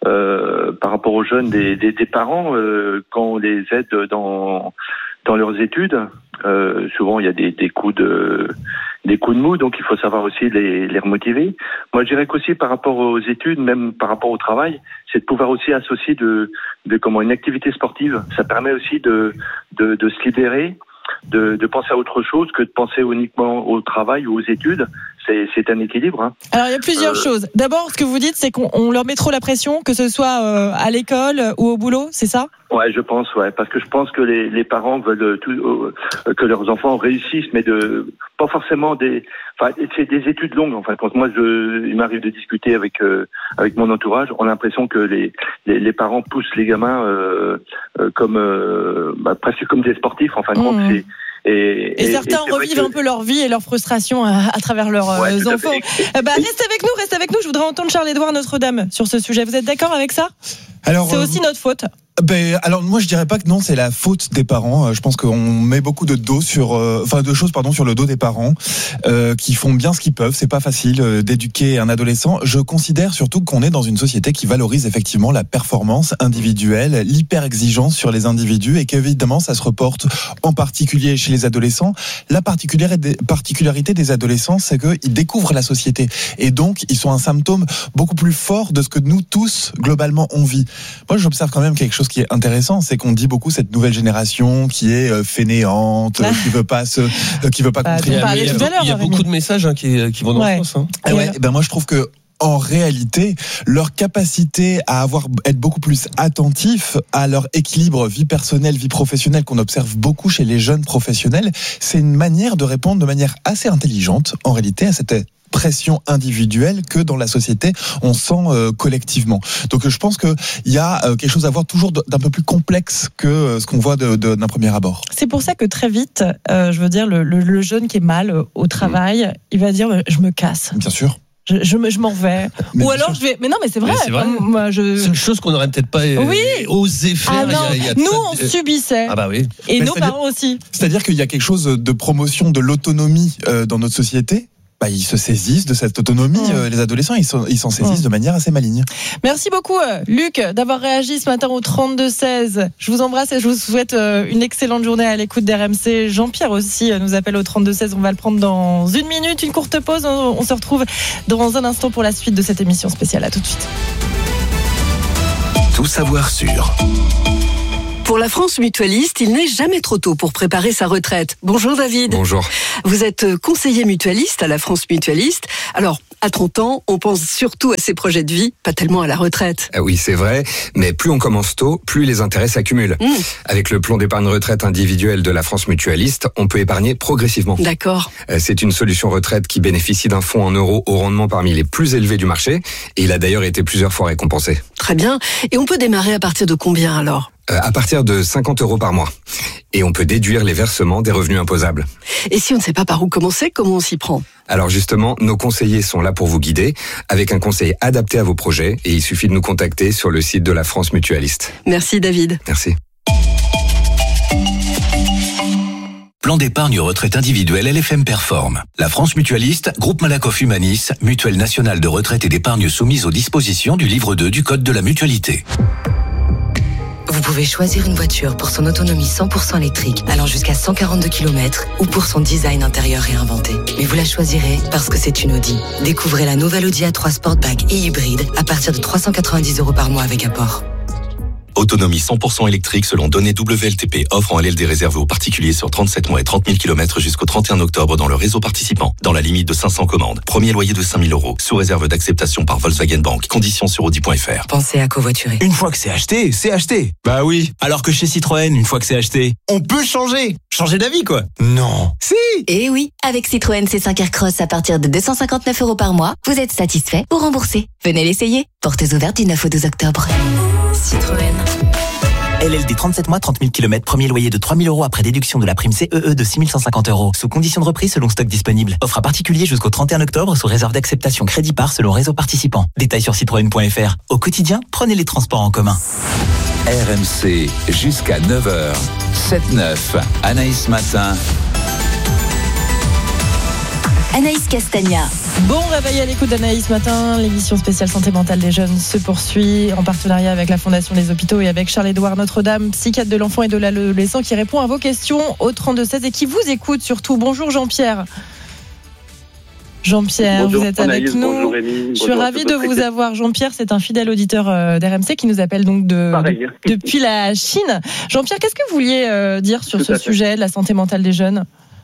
Speaker 14: Euh, par rapport aux jeunes des, des, des parents, euh, quand on les aide dans, dans leurs études, euh, souvent il y a des, des coups de des coups de mou, donc il faut savoir aussi les, les remotiver. Moi je dirais qu'aussi par rapport aux études, même par rapport au travail, c'est de pouvoir aussi associer de, de comment une activité sportive. Ça permet aussi de, de, de se libérer, de, de penser à autre chose que de penser uniquement au travail ou aux études. C'est, c'est un équilibre. Hein.
Speaker 13: Alors il y a plusieurs euh... choses. D'abord, ce que vous dites, c'est qu'on on leur met trop la pression, que ce soit euh, à l'école ou au boulot, c'est ça ?
Speaker 14: Ouais, je pense, ouais, parce que je pense que les, les parents veulent tout, euh, que leurs enfants réussissent, mais de pas forcément des, enfin, c'est des études longues. En fait, quand moi, je, il m'arrive de discuter avec euh, avec mon entourage, on a l'impression que les les, les parents poussent les gamins euh, euh, comme euh, bah, presque comme des sportifs. En fin de compte,
Speaker 13: mmh.
Speaker 14: c'est
Speaker 13: Et, et, et certains et revivent que... un peu leur vie et leur frustration à, à travers leurs ouais, euh, enfants. Euh, bah, reste avec nous, reste avec nous. Je voudrais entendre Charles-Édouard Notre-Dame sur ce sujet. Vous êtes d'accord avec ça ? Alors, c'est aussi notre faute.
Speaker 24: Ben, alors moi je dirais pas que non, c'est la faute des parents. Je pense qu'on met beaucoup de dos sur, euh, enfin de choses pardon sur le dos des parents euh, qui font bien ce qu'ils peuvent. C'est pas facile euh, d'éduquer un adolescent. Je considère surtout qu'on est dans une société qui valorise effectivement la performance individuelle, l'hyper exigence sur les individus et qu'évidemment ça se reporte en particulier chez les adolescents. La particularité des adolescents, c'est qu'ils découvrent la société et donc ils sont un symptôme beaucoup plus fort de ce que nous tous globalement on vit. Moi, j'observe quand même quelque chose qui est intéressant, c'est qu'on dit beaucoup cette nouvelle génération qui est euh, fainéante, euh, qui veut pas se, euh, qui veut pas
Speaker 13: Bah,
Speaker 24: contribuer.
Speaker 13: on parlait tout à l'heure,
Speaker 25: Il y a
Speaker 13: Rémi.
Speaker 25: beaucoup de messages hein, qui, qui vont dans
Speaker 13: Ouais.
Speaker 25: ce sens. Hein.
Speaker 24: Ah ouais, ben moi je trouve que en réalité, leur capacité à avoir être beaucoup plus attentif à leur équilibre vie personnelle, vie professionnelle qu'on observe beaucoup chez les jeunes professionnels, c'est une manière de répondre de manière assez intelligente en réalité à cette pression individuelle que dans la société on sent euh, collectivement. Donc je pense que il y a euh, quelque chose à voir toujours d'un peu plus complexe que euh, ce qu'on voit de, de, d'un premier abord.
Speaker 13: C'est pour ça que très vite, euh, je veux dire, le, le, le jeune qui est mal euh, au travail, mmh. il va dire je me casse.
Speaker 24: Bien sûr.
Speaker 13: Je, je, me, je m'en vais.
Speaker 24: Mais
Speaker 13: Ou alors je vais. Mais non, mais c'est vrai.
Speaker 25: Mais c'est vrai.
Speaker 13: Moi, je...
Speaker 25: C'est une chose qu'on n'aurait peut-être pas euh,
Speaker 13: oui.
Speaker 25: osé faire.
Speaker 13: Ah non.
Speaker 25: Il y a, il y a
Speaker 13: Nous,
Speaker 25: ça,
Speaker 13: on
Speaker 25: euh...
Speaker 13: subissait.
Speaker 25: Ah bah oui.
Speaker 13: Et
Speaker 24: mais
Speaker 13: nos parents aussi.
Speaker 24: C'est-à-dire qu'il y a quelque chose de promotion de l'autonomie euh, dans notre société. Bah, ils se saisissent de cette autonomie, mmh. euh, les adolescents, ils, sont, ils s'en saisissent mmh. de manière assez maligne.
Speaker 13: Merci beaucoup, Luc, d'avoir réagi ce matin au trente-deux seize. Je vous embrasse et je vous souhaite une excellente journée à l'écoute d'R M C. Jean-Pierre aussi nous appelle au trente-deux seize. On va le prendre dans une minute, une courte pause. On se retrouve dans un instant pour la suite de cette émission spéciale. À tout de suite.
Speaker 16: Tout savoir sur...
Speaker 17: Pour la France mutualiste, il n'est jamais trop tôt pour préparer sa retraite. Bonjour David.
Speaker 18: Bonjour.
Speaker 17: Vous êtes conseiller mutualiste à la France mutualiste. Alors, à trente ans, on pense surtout à ses projets de vie, pas tellement à la retraite.
Speaker 18: Ah oui, c'est vrai, mais plus on commence tôt, plus les intérêts s'accumulent. Mmh. Avec le plan d'épargne retraite individuel de la France mutualiste, on peut épargner progressivement.
Speaker 17: D'accord.
Speaker 18: C'est une solution retraite qui bénéficie d'un fonds en euros au rendement parmi les plus élevés du marché, et il a d'ailleurs été plusieurs fois récompensé.
Speaker 17: Très bien. Et on peut démarrer à partir de combien alors ?
Speaker 18: Euh, à partir de cinquante euros par mois. Et on peut déduire les versements des revenus imposables.
Speaker 17: Et si on ne sait pas par où commencer, comment on s'y prend ?
Speaker 18: Alors justement, nos conseillers sont là pour vous guider, avec un conseil adapté à vos projets, et il suffit de nous contacter sur le site de la France mutualiste.
Speaker 17: Merci David.
Speaker 18: Merci.
Speaker 16: Plan d'épargne retraite individuelle L F M Perform. La France mutualiste, groupe Malakoff Humanis, mutuelle nationale de retraite et d'épargne soumise aux dispositions du livre deux du Code de la mutualité.
Speaker 5: Vous pouvez choisir une voiture pour son autonomie cent pour cent électrique allant jusqu'à cent quarante-deux kilomètres ou pour son design intérieur réinventé. Mais vous la choisirez parce que c'est une Audi. Découvrez la nouvelle Audi A trois Sportback et hybride à partir de trois cent quatre-vingt-dix euros par mois avec apport.
Speaker 6: Autonomie cent pour cent électrique selon données W L T P. Offre en L L D réservée aux particuliers sur trente-sept mois et trente mille kilomètres jusqu'au trente et un octobre dans le réseau participant. Dans la limite de cinq cents commandes. Premier loyer de cinq mille euros. Sous réserve d'acceptation par Volkswagen Bank. Conditions sur Audi point F R.
Speaker 5: Pensez à covoiturer.
Speaker 19: Une fois que c'est acheté, c'est acheté. Bah oui. Alors que chez Citroën, une fois que c'est acheté, on peut changer. Changer d'avis, quoi. Non. Si.
Speaker 3: Et oui. Avec Citroën C cinq Aircross à partir de deux cent cinquante-neuf euros par mois, vous êtes satisfait ou remboursé. Venez l'essayer. Portes ouvertes du neuf au douze octobre.
Speaker 5: Citroën.
Speaker 19: L L D trente-sept mois, trente mille kilomètres, premier loyer de trois mille euros après déduction de la prime C E E de six mille cent cinquante euros. Sous condition de reprise selon stock disponible. Offre à particulier jusqu'au trente et un octobre sous réserve d'acceptation crédit par selon réseau participant. Détails sur citroën point F R. Au quotidien, prenez les transports en commun.
Speaker 4: R M C jusqu'à neuf heures. sept neuf. Anaïs Matin.
Speaker 3: Anaïs Castagna.
Speaker 13: Bon réveil à l'écoute d'Anaïs Matin. L'émission spéciale santé mentale des jeunes se poursuit en partenariat avec la Fondation des Hôpitaux et avec Charles-Édouard Notre-Dame, psychiatre de l'enfant et de l'adolescent, qui répond à vos questions au trente-deux seize et qui vous écoute surtout. Bonjour Jean-Pierre. Jean-Pierre,
Speaker 20: bonjour,
Speaker 13: vous êtes
Speaker 20: Anaïs,
Speaker 13: avec nous.
Speaker 20: Bonjour Rémi.
Speaker 13: Je suis ravie de vous avoir. Jean-Pierre, c'est un fidèle auditeur d'R M C qui nous appelle donc de, de, depuis la Chine. Jean-Pierre, qu'est-ce que vous vouliez euh, dire sur Tout ce sujet de la santé mentale des jeunes ?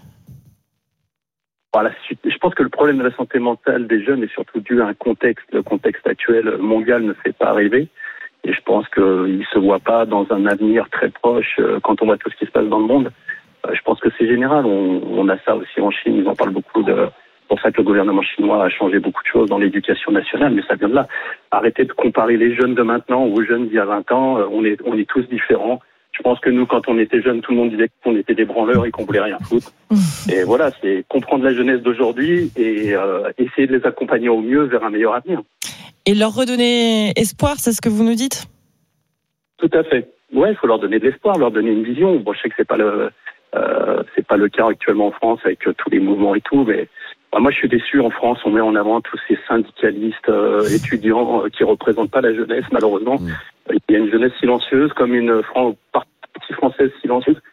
Speaker 20: Voilà, je pense que le problème de la santé mentale des jeunes est surtout dû à un contexte. Le contexte actuel mondial ne fait pas rêver. Et je pense qu'il ne se voit pas dans un avenir très proche quand on voit tout ce qui se passe dans le monde. Je pense que c'est général. On, on a ça aussi en Chine. Ils en parlent beaucoup. De, c'est pour ça que le gouvernement chinois a changé beaucoup de choses dans l'éducation nationale. Mais ça vient de là. Arrêtez de comparer les jeunes de maintenant aux jeunes d'il y a vingt ans. On est, on est tous différents. Je pense que nous, quand on était jeunes, tout le monde disait qu'on était des branleurs et qu'on voulait rien foutre. Et voilà, c'est comprendre la jeunesse d'aujourd'hui et euh, essayer de les accompagner au mieux vers un meilleur avenir.
Speaker 13: Et leur redonner espoir, c'est ce que vous nous dites ?
Speaker 20: Tout à fait. Ouais, il faut leur donner de l'espoir, leur donner une vision. Bon, je sais que c'est pas le, euh, c'est pas le cas actuellement en France avec euh, tous les mouvements et tout, mais bah, moi je suis déçu. En France, on met en avant tous ces syndicalistes euh, étudiants euh, qui représentent pas la jeunesse, malheureusement. Mmh. Il y a une jeunesse silencieuse, comme une Fran- partie française silencieuse,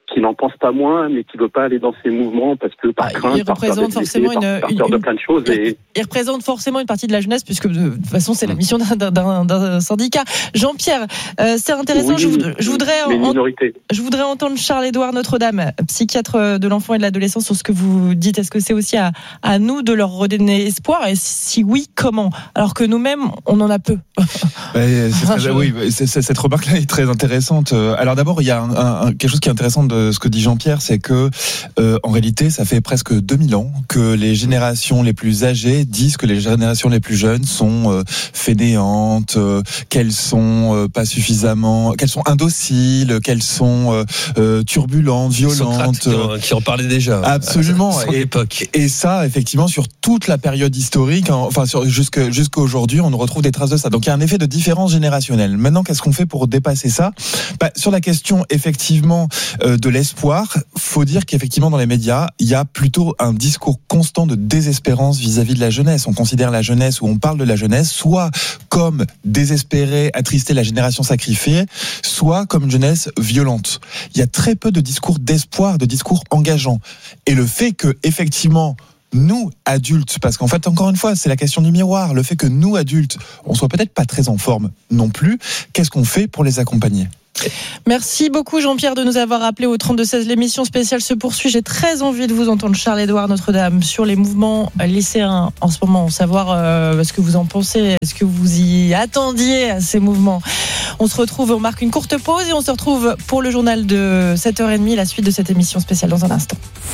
Speaker 20: qui n'en pense pas moins, mais qui veut pas aller dans ces mouvements parce que par crainte,
Speaker 13: il représente
Speaker 20: par
Speaker 13: forcément
Speaker 20: par,
Speaker 13: une,
Speaker 20: par
Speaker 13: une,
Speaker 20: peur de
Speaker 13: une,
Speaker 20: plein de choses. Et...
Speaker 13: il représente forcément une partie de la jeunesse, puisque de toute façon c'est la mission d'un, d'un, d'un syndicat. Jean-Pierre, euh, c'est intéressant.
Speaker 20: Oui,
Speaker 13: je, voudrais, je voudrais, en, je voudrais entendre Charles-Édouard Notre-Dame, psychiatre de l'enfant et de l'adolescent, sur ce que vous dites. Est-ce que c'est aussi à, à nous de leur redonner espoir, et si oui, comment, alors que nous-mêmes on en a peu?
Speaker 24: Ouais, c'est très, oui, c'est, c'est, cette remarque-là est très intéressante. Alors d'abord, il y a un, un, quelque chose qui est intéressant de ce que dit Jean-Pierre, c'est que euh, en réalité, ça fait presque deux mille ans que les générations les plus âgées disent que les générations les plus jeunes sont euh, fainéantes, euh, qu'elles sont euh, pas suffisamment, qu'elles sont indociles, qu'elles sont euh, euh, turbulentes, violentes.
Speaker 25: Socrate qui en, qui en parlait déjà.
Speaker 24: Absolument.
Speaker 25: À son
Speaker 24: et,
Speaker 25: époque.
Speaker 24: Et ça, effectivement, sur toute la période historique, enfin sur, jusque, jusqu'à aujourd'hui, on retrouve des traces de ça. Donc il y a un effet de différence générationnelle. Maintenant, qu'est-ce qu'on fait pour dépasser ça? Bah, sur la question, effectivement, euh, de l'espoir, faut dire qu'effectivement, dans les médias, il y a plutôt un discours constant de désespérance vis-à-vis de la jeunesse. On considère la jeunesse, ou on parle de la jeunesse, soit comme désespérée, attristée, la génération sacrifiée, soit comme une jeunesse violente. Il y a très peu de discours d'espoir, de discours engageants. Et le fait que, effectivement, nous, adultes, parce qu'en fait, encore une fois, c'est la question du miroir, le fait que nous, adultes, on soit peut-être pas très en forme non plus, qu'est-ce qu'on fait pour les accompagner ?
Speaker 13: Merci beaucoup Jean-Pierre de nous avoir appelé au trente-deux seize. L'émission spéciale se poursuit. J'ai très envie de vous entendre, Charles-Édouard Notre-Dame, sur les mouvements lycéens en ce moment, savoir euh, ce que vous en pensez, est-ce que vous y attendiez à ces mouvements. On se retrouve, on marque une courte pause et on se retrouve pour le journal de sept heures trente, la suite de cette émission spéciale dans un instant.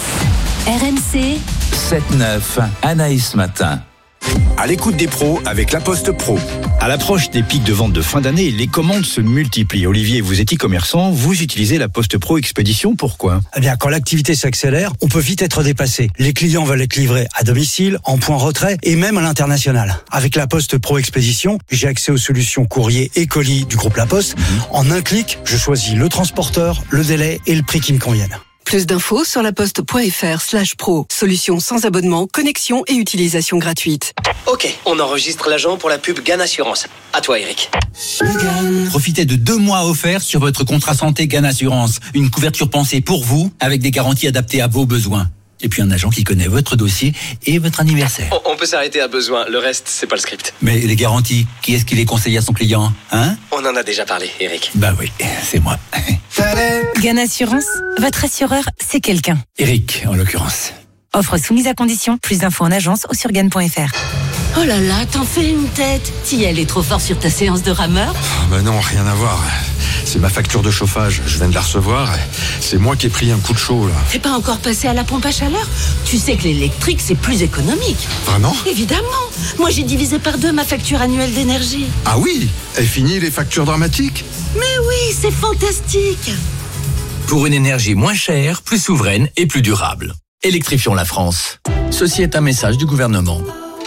Speaker 3: R M C
Speaker 4: sept neuf, Anaïs Matin.
Speaker 1: À l'écoute des pros avec La Poste Pro. À l'approche des pics de vente de fin d'année, les commandes se multiplient. Olivier, vous êtes e-commerçant, vous utilisez La Poste Pro Expédition, pourquoi ?
Speaker 2: Eh bien, quand l'activité s'accélère, on peut vite être dépassé. Les clients veulent être livrés à domicile, en point retrait et même à l'international. Avec La Poste Pro Expédition, j'ai accès aux solutions courrier et colis du groupe La Poste. En un clic, je choisis le transporteur, le délai et le prix qui me conviennent.
Speaker 17: Plus d'infos sur laposte.fr slash pro. Solution sans abonnement, connexion et utilisation gratuite.
Speaker 21: Ok, on enregistre l'agent pour la pub Gann Assurance. À toi, Eric.
Speaker 22: Profitez de deux mois offerts sur votre contrat santé Gann Assurance. Une couverture pensée pour vous, avec des garanties adaptées à vos besoins. Et puis un agent qui connaît votre dossier et votre anniversaire.
Speaker 21: On, on peut s'arrêter à besoin, le reste, c'est pas le script.
Speaker 22: Mais les garanties, qui est-ce qui les conseille à son client, hein ?
Speaker 21: On en a déjà parlé, Eric.
Speaker 22: Bah oui, c'est moi.
Speaker 23: Gann Assurance, votre assureur, c'est quelqu'un.
Speaker 22: Eric, en l'occurrence.
Speaker 23: Offre soumise à condition, plus d'infos en agence ou sur gann point f r.
Speaker 26: Oh là là, t'en fais une tête. Tiel est trop fort sur ta séance de rameur.
Speaker 27: Oh bah non, rien à voir. C'est ma facture de chauffage, je viens de la recevoir. C'est moi qui ai pris un coup de chaud là.
Speaker 26: T'es pas encore passé à la pompe à chaleur ? Tu sais que l'électrique c'est plus économique.
Speaker 27: Vraiment ?
Speaker 26: Évidemment. Moi j'ai divisé par deux ma facture annuelle d'énergie.
Speaker 27: Ah oui ? Et fini les factures dramatiques ?
Speaker 26: Mais oui, c'est fantastique.
Speaker 22: Pour une énergie moins chère, plus souveraine et plus durable. Électrifions la France. Ceci est un message du gouvernement.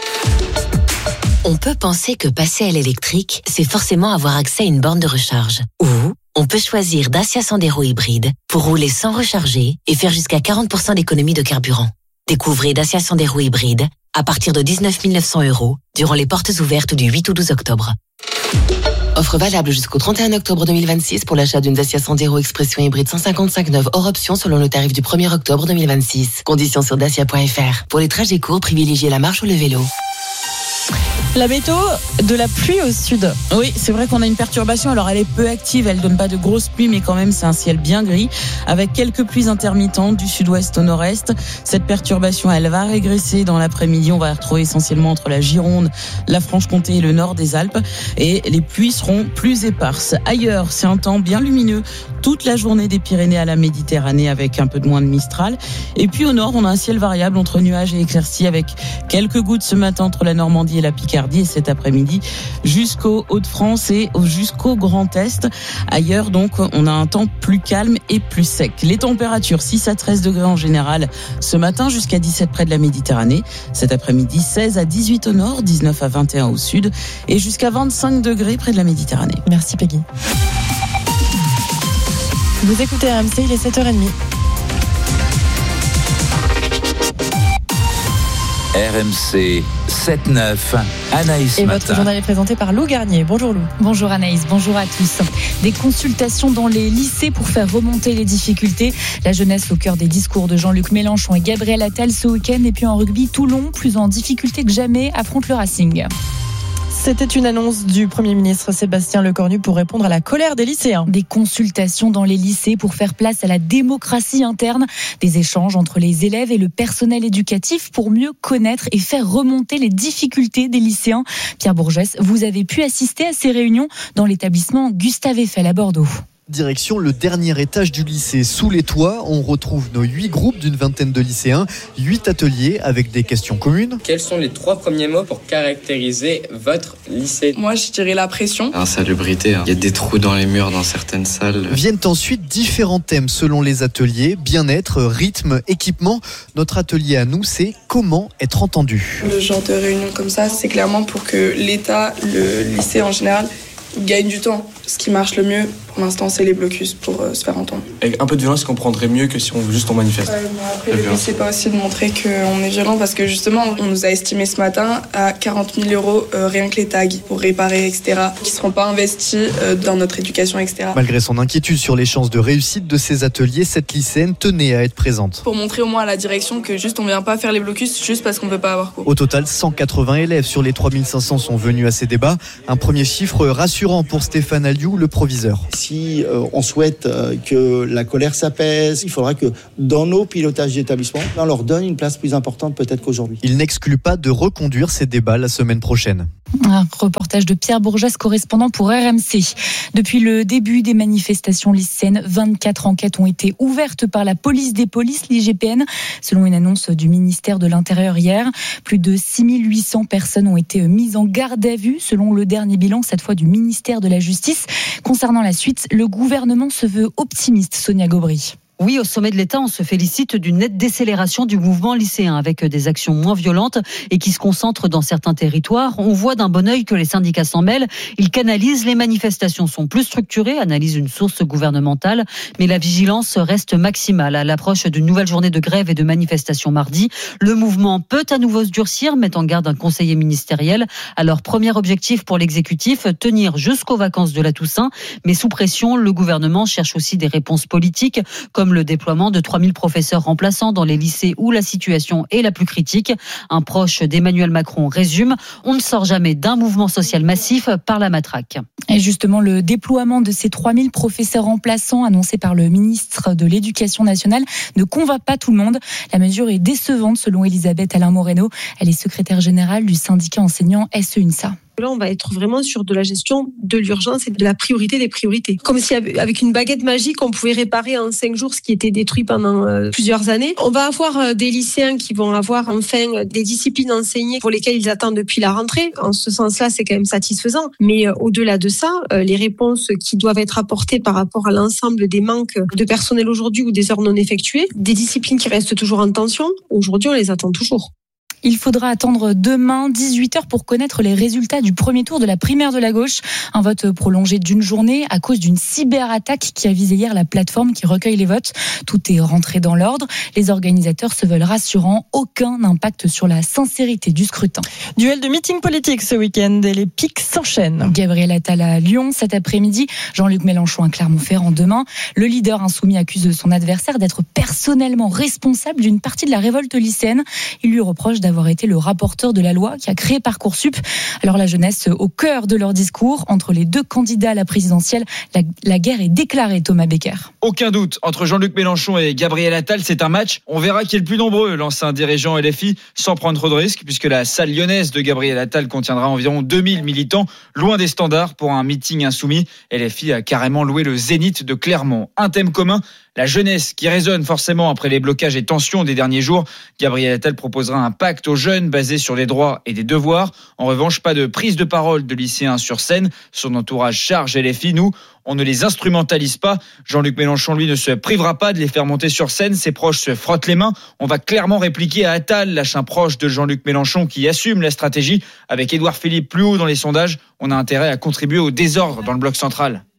Speaker 28: On peut penser que passer à l'électrique, c'est forcément avoir accès à une borne de recharge. Ou on peut choisir Dacia Sandero hybride pour rouler sans recharger et faire jusqu'à quarante pour cent d'économie de carburant. Découvrez Dacia Sandero hybride à partir de dix-neuf mille neuf cents euros durant les portes ouvertes du huit au douze octobre. Offre valable jusqu'au trente et un octobre deux mille vingt-six pour l'achat d'une Dacia Sandero Expression hybride cent cinquante-cinq neuve hors option selon le tarif du premier octobre deux mille vingt-six. Conditions sur dacia point f r. Pour les trajets courts, privilégiez la marche ou le vélo.
Speaker 13: La météo de la pluie au sud.
Speaker 29: Oui, c'est vrai qu'on a une perturbation. Alors, elle est peu active, elle donne pas de grosses pluies, mais quand même, c'est un ciel bien gris, avec quelques pluies intermittentes du sud-ouest au nord-est. Cette perturbation, elle va régresser dans l'après-midi. On va la retrouver essentiellement entre la Gironde, la Franche-Comté et le nord des Alpes. Et les pluies seront plus éparses. Ailleurs, c'est un temps bien lumineux toute la journée des Pyrénées à la Méditerranée, avec un peu de moins de Mistral. Et puis au nord, on a un ciel variable entre nuages et éclaircies, avec quelques gouttes ce matin entre la Normandie et la Picardie. Et cet après-midi jusqu'au Hauts-de-France et jusqu'au Grand Est. Ailleurs, donc, on a un temps plus calme et plus sec. Les températures, six à treize degrés en général ce matin, jusqu'à dix-sept près de la Méditerranée. Cet après-midi, seize à dix-huit au nord, dix-neuf à vingt et un au sud et jusqu'à vingt-cinq degrés près de la Méditerranée.
Speaker 13: Merci Peggy. Vous écoutez R M C, il est sept heures trente.
Speaker 4: R M C sept neuf, Anaïs
Speaker 13: Et
Speaker 4: Matin.
Speaker 13: votre journal est présenté par Lou Garnier. Bonjour Lou.
Speaker 29: Bonjour Anaïs, bonjour à tous. Des consultations dans les lycées pour faire remonter les difficultés. La jeunesse au cœur des discours de Jean-Luc Mélenchon et Gabriel Attal ce week-end. Et puis en rugby, Toulon, plus en difficulté que jamais, affronte le Racing.
Speaker 13: C'était une annonce du Premier ministre Sébastien Lecornu pour répondre à la colère des lycéens.
Speaker 29: Des consultations dans les lycées pour faire place à la démocratie interne. Des échanges entre les élèves et le personnel éducatif pour mieux connaître et faire remonter les difficultés des lycéens. Pierre Bourgès, vous avez pu assister à ces réunions dans l'établissement Gustave Eiffel à Bordeaux.
Speaker 7: Direction le dernier étage du lycée. Sous les toits, on retrouve nos huit groupes d'une vingtaine de lycéens, huit ateliers avec des questions communes.
Speaker 8: Quels sont les trois premiers mots pour caractériser votre lycée ?
Speaker 9: Moi, je dirais la pression.
Speaker 8: Insalubrité, hein. Il y a des trous dans les murs dans certaines salles.
Speaker 7: Viennent ensuite différents thèmes selon les ateliers, bien-être, rythme, équipement. Notre atelier à nous, c'est comment être entendu.
Speaker 9: Le genre de réunion comme ça, c'est clairement pour que l'État, le lycée en général, gagne du temps. Ce qui marche le mieux, pour l'instant, c'est les blocus pour euh, se faire entendre.
Speaker 8: Avec un peu de violence, on comprendrait mieux que si on juste on manifeste.
Speaker 9: Ouais, mais après, le but, c'est pas aussi de montrer qu'on est violent, parce que justement, on nous a estimé ce matin à quarante mille euros euh, rien que les tags pour réparer, et cetera, qui seront pas investis euh, dans notre éducation, et cetera.
Speaker 7: Malgré son inquiétude sur les chances de réussite de ces ateliers, cette lycéenne tenait à être présente.
Speaker 9: Pour montrer au moins à la direction que juste on vient pas faire les blocus juste parce qu'on peut pas avoir cours.
Speaker 7: Au total, cent quatre-vingts élèves sur les trois mille cinq cents sont venus à ces débats. Un premier chiffre rassurant pour Stéphane Alliou, le proviseur.
Speaker 10: Si euh, on souhaite euh, que la colère s'apaise, il faudra que dans nos pilotages d'établissement, on leur donne une place plus importante peut-être qu'aujourd'hui.
Speaker 7: Il n'exclut pas de reconduire ces débats la semaine prochaine.
Speaker 29: Un reportage de Pierre Bourgès, correspondant pour R M C. Depuis le début des manifestations lycéennes, vingt-quatre enquêtes ont été ouvertes par la police des polices, l'I G P N. Selon une annonce du ministère de l'Intérieur hier, plus de six mille huit cents personnes ont été mises en garde à vue, selon le dernier bilan, cette fois du ministère de la Justice. Concernant la suite, le gouvernement se veut optimiste, Sonia Gobry.
Speaker 11: Oui, au sommet de l'État, on se félicite d'une nette décélération du mouvement lycéen avec des actions moins violentes et qui se concentrent dans certains territoires. On voit d'un bon œil que les syndicats s'en mêlent. Ils canalisent, les manifestations sont plus structurées, analyse une source gouvernementale, mais la vigilance reste maximale. À l'approche d'une nouvelle journée de grève et de manifestation mardi, le mouvement peut à nouveau se durcir, met en garde un conseiller ministériel. Alors, premier objectif pour l'exécutif, tenir jusqu'aux vacances de la Toussaint, mais sous pression, le gouvernement cherche aussi des réponses politiques, comme le déploiement de trois mille professeurs remplaçants dans les lycées où la situation est la plus critique. Un proche d'Emmanuel Macron résume, on ne sort jamais d'un mouvement social massif par la matraque.
Speaker 29: Et justement, le déploiement de ces trois mille professeurs remplaçants annoncé par le ministre de l'Éducation nationale ne convainc pas tout le monde. La mesure est décevante selon Elisabeth Alain-Moreno. Elle est secrétaire générale du syndicat enseignant S E UNSA.
Speaker 12: Là, on va être vraiment sur de la gestion de l'urgence et de la priorité des priorités. Comme si avec une baguette magique, on pouvait réparer en cinq jours ce qui était détruit pendant euh, plusieurs années. On va avoir euh, des lycéens qui vont avoir enfin des disciplines enseignées pour lesquelles ils attendent depuis la rentrée. En ce sens-là, c'est quand même satisfaisant. Mais euh, au-delà de ça, euh, les réponses qui doivent être apportées par rapport à l'ensemble des manques de personnel aujourd'hui ou des heures non effectuées, des disciplines qui restent toujours en tension, aujourd'hui, on les attend toujours.
Speaker 29: Il faudra attendre demain dix-huit heures pour connaître les résultats du premier tour de la primaire de la gauche. Un vote prolongé d'une journée à cause d'une cyberattaque qui a visé hier la plateforme qui recueille les votes. Tout est rentré dans l'ordre. Les organisateurs se veulent rassurants. Aucun impact sur la sincérité du scrutin.
Speaker 13: Duel de meeting politique ce week-end et les pics s'enchaînent.
Speaker 29: Gabriel Attal à Lyon cet après-midi. Jean-Luc Mélenchon à Clermont-Ferrand demain. Le leader insoumis accuse son adversaire d'être personnellement responsable d'une partie de la révolte lycéenne. Il lui reproche d'avoir été le rapporteur de la loi qui a créé Parcoursup. Alors la jeunesse au cœur de leur discours. Entre les deux candidats à la présidentielle, la, la guerre est déclarée, Thomas Becker.
Speaker 14: Aucun doute, entre Jean-Luc Mélenchon et Gabriel Attal, c'est un match. On verra qui est le plus nombreux, lance un dirigeant L F I, sans prendre trop de risques, puisque la salle lyonnaise de Gabriel Attal contiendra environ deux mille militants, loin des standards pour un meeting insoumis. L F I a carrément loué le zénith de Clermont. Un thème commun, la jeunesse qui résonne forcément après les blocages et tensions des derniers jours. Gabriel Attal proposera un pacte aux jeunes basé sur des droits et des devoirs. En revanche, pas de prise de parole de lycéens sur scène. Son entourage charge L F I. Nous, on ne les instrumentalise pas. Jean-Luc Mélenchon, lui, ne se privera pas de les faire monter sur scène. Ses proches se frottent les mains. On va clairement répliquer à Attal, lâche un proche de Jean-Luc Mélenchon qui assume la stratégie. Avec Édouard Philippe plus haut dans les sondages, on a intérêt à contribuer au désordre dans le bloc central.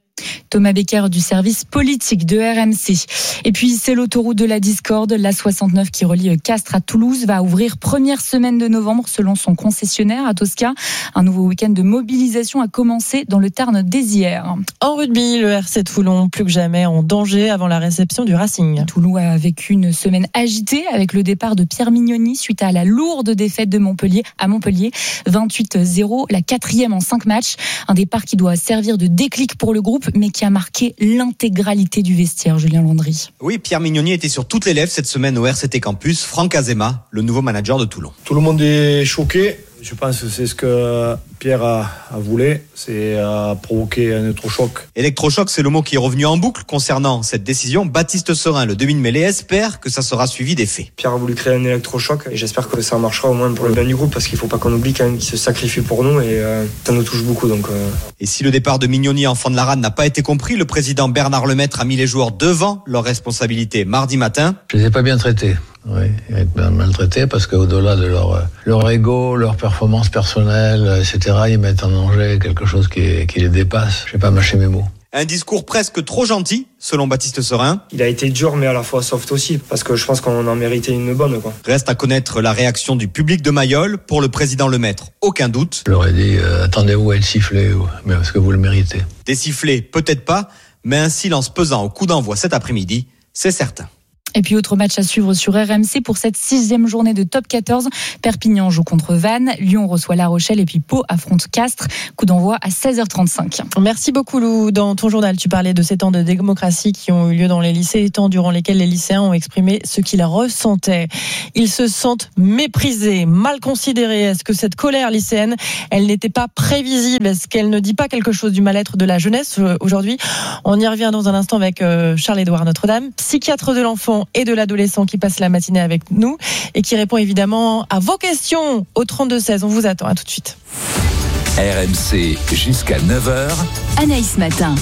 Speaker 29: Thomas Becker du service politique de R M C. Et puis c'est l'autoroute de la discorde, l'A soixante-neuf qui relie Castres à Toulouse va ouvrir première semaine de novembre selon son concessionnaire à Tosca. Un nouveau week-end de mobilisation a commencé dans le Tarn dès hier.
Speaker 13: En rugby, le R C Toulon plus que jamais en danger avant la réception du Racing.
Speaker 29: Toulon a vécu une semaine agitée avec le départ de Pierre Mignoni suite à la lourde défaite de Montpellier à Montpellier, vingt-huit à zéro, la quatrième en cinq matchs. Un départ qui doit servir de déclic pour le groupe, mais qui a marqué l'intégralité du vestiaire. Julien Landry.
Speaker 5: Oui, Pierre Mignoni était sur toutes les lèvres cette semaine au R C T Campus. Franck Azema, le nouveau manager de Toulon.
Speaker 6: Tout le monde est choqué. Je pense que c'est ce que Pierre a, a voulu, c'est à provoquer un électrochoc.
Speaker 5: Électrochoc, c'est le mot qui est revenu en boucle concernant cette décision. Baptiste Serin, le demi-mêlée, espère que ça sera suivi des faits.
Speaker 6: Pierre a voulu créer un électrochoc et j'espère que ça marchera au moins pour le bien du groupe parce qu'il ne faut pas qu'on oublie quand même qu'il se sacrifie pour nous et euh, ça nous touche beaucoup. Donc, euh...
Speaker 5: Et si le départ de Mignoni, enfant de la rade, n'a pas été compris, le président Bernard Lemaître a mis les joueurs devant leurs responsabilités mardi matin.
Speaker 15: Je les ai pas bien traités. Oui, être maltraités parce qu'au-delà de leur, leur ego, leur performance personnelle, et cetera, ils mettent en danger quelque chose qui, qui les dépasse. Je vais pas mâcher mes mots.
Speaker 5: Un discours presque trop gentil, selon Baptiste Serin.
Speaker 6: Il a été dur, mais à la fois soft aussi, parce que je pense qu'on en méritait une bonne, quoi.
Speaker 5: Reste à connaître la réaction du public de Mayol. Pour le président Lemaître, aucun doute.
Speaker 15: Je leur ai dit, euh, attendez-vous à être sifflé, mais parce que vous le méritez.
Speaker 5: Des sifflets, peut-être pas, mais un silence pesant au coup d'envoi cet après-midi, c'est certain.
Speaker 29: Et puis autre match à suivre sur R M C pour cette sixième journée de top quatorze. Perpignan joue contre Vannes, Lyon reçoit La Rochelle et puis Pau affronte Castres. Coup d'envoi à seize heures trente-cinq.
Speaker 13: Merci beaucoup Lou. Dans ton journal, tu parlais de ces temps de démocratie qui ont eu lieu dans les lycées, temps durant lesquels les lycéens ont exprimé ce qu'ils ressentaient. Ils se sentent méprisés, mal considérés. Est-ce que cette colère lycéenne, elle n'était pas prévisible? Est-ce qu'elle ne dit pas quelque chose du mal-être de la jeunesse aujourd'hui? On y revient dans un instant avec Charles-Édouard Notre-Dame, psychiatre de l'enfant et de l'adolescent qui passe la matinée avec nous et qui répond évidemment à vos questions au trente-deux seize. On vous attend, à tout de suite.
Speaker 4: R M C jusqu'à neuf heures.
Speaker 3: Anaïs Matin.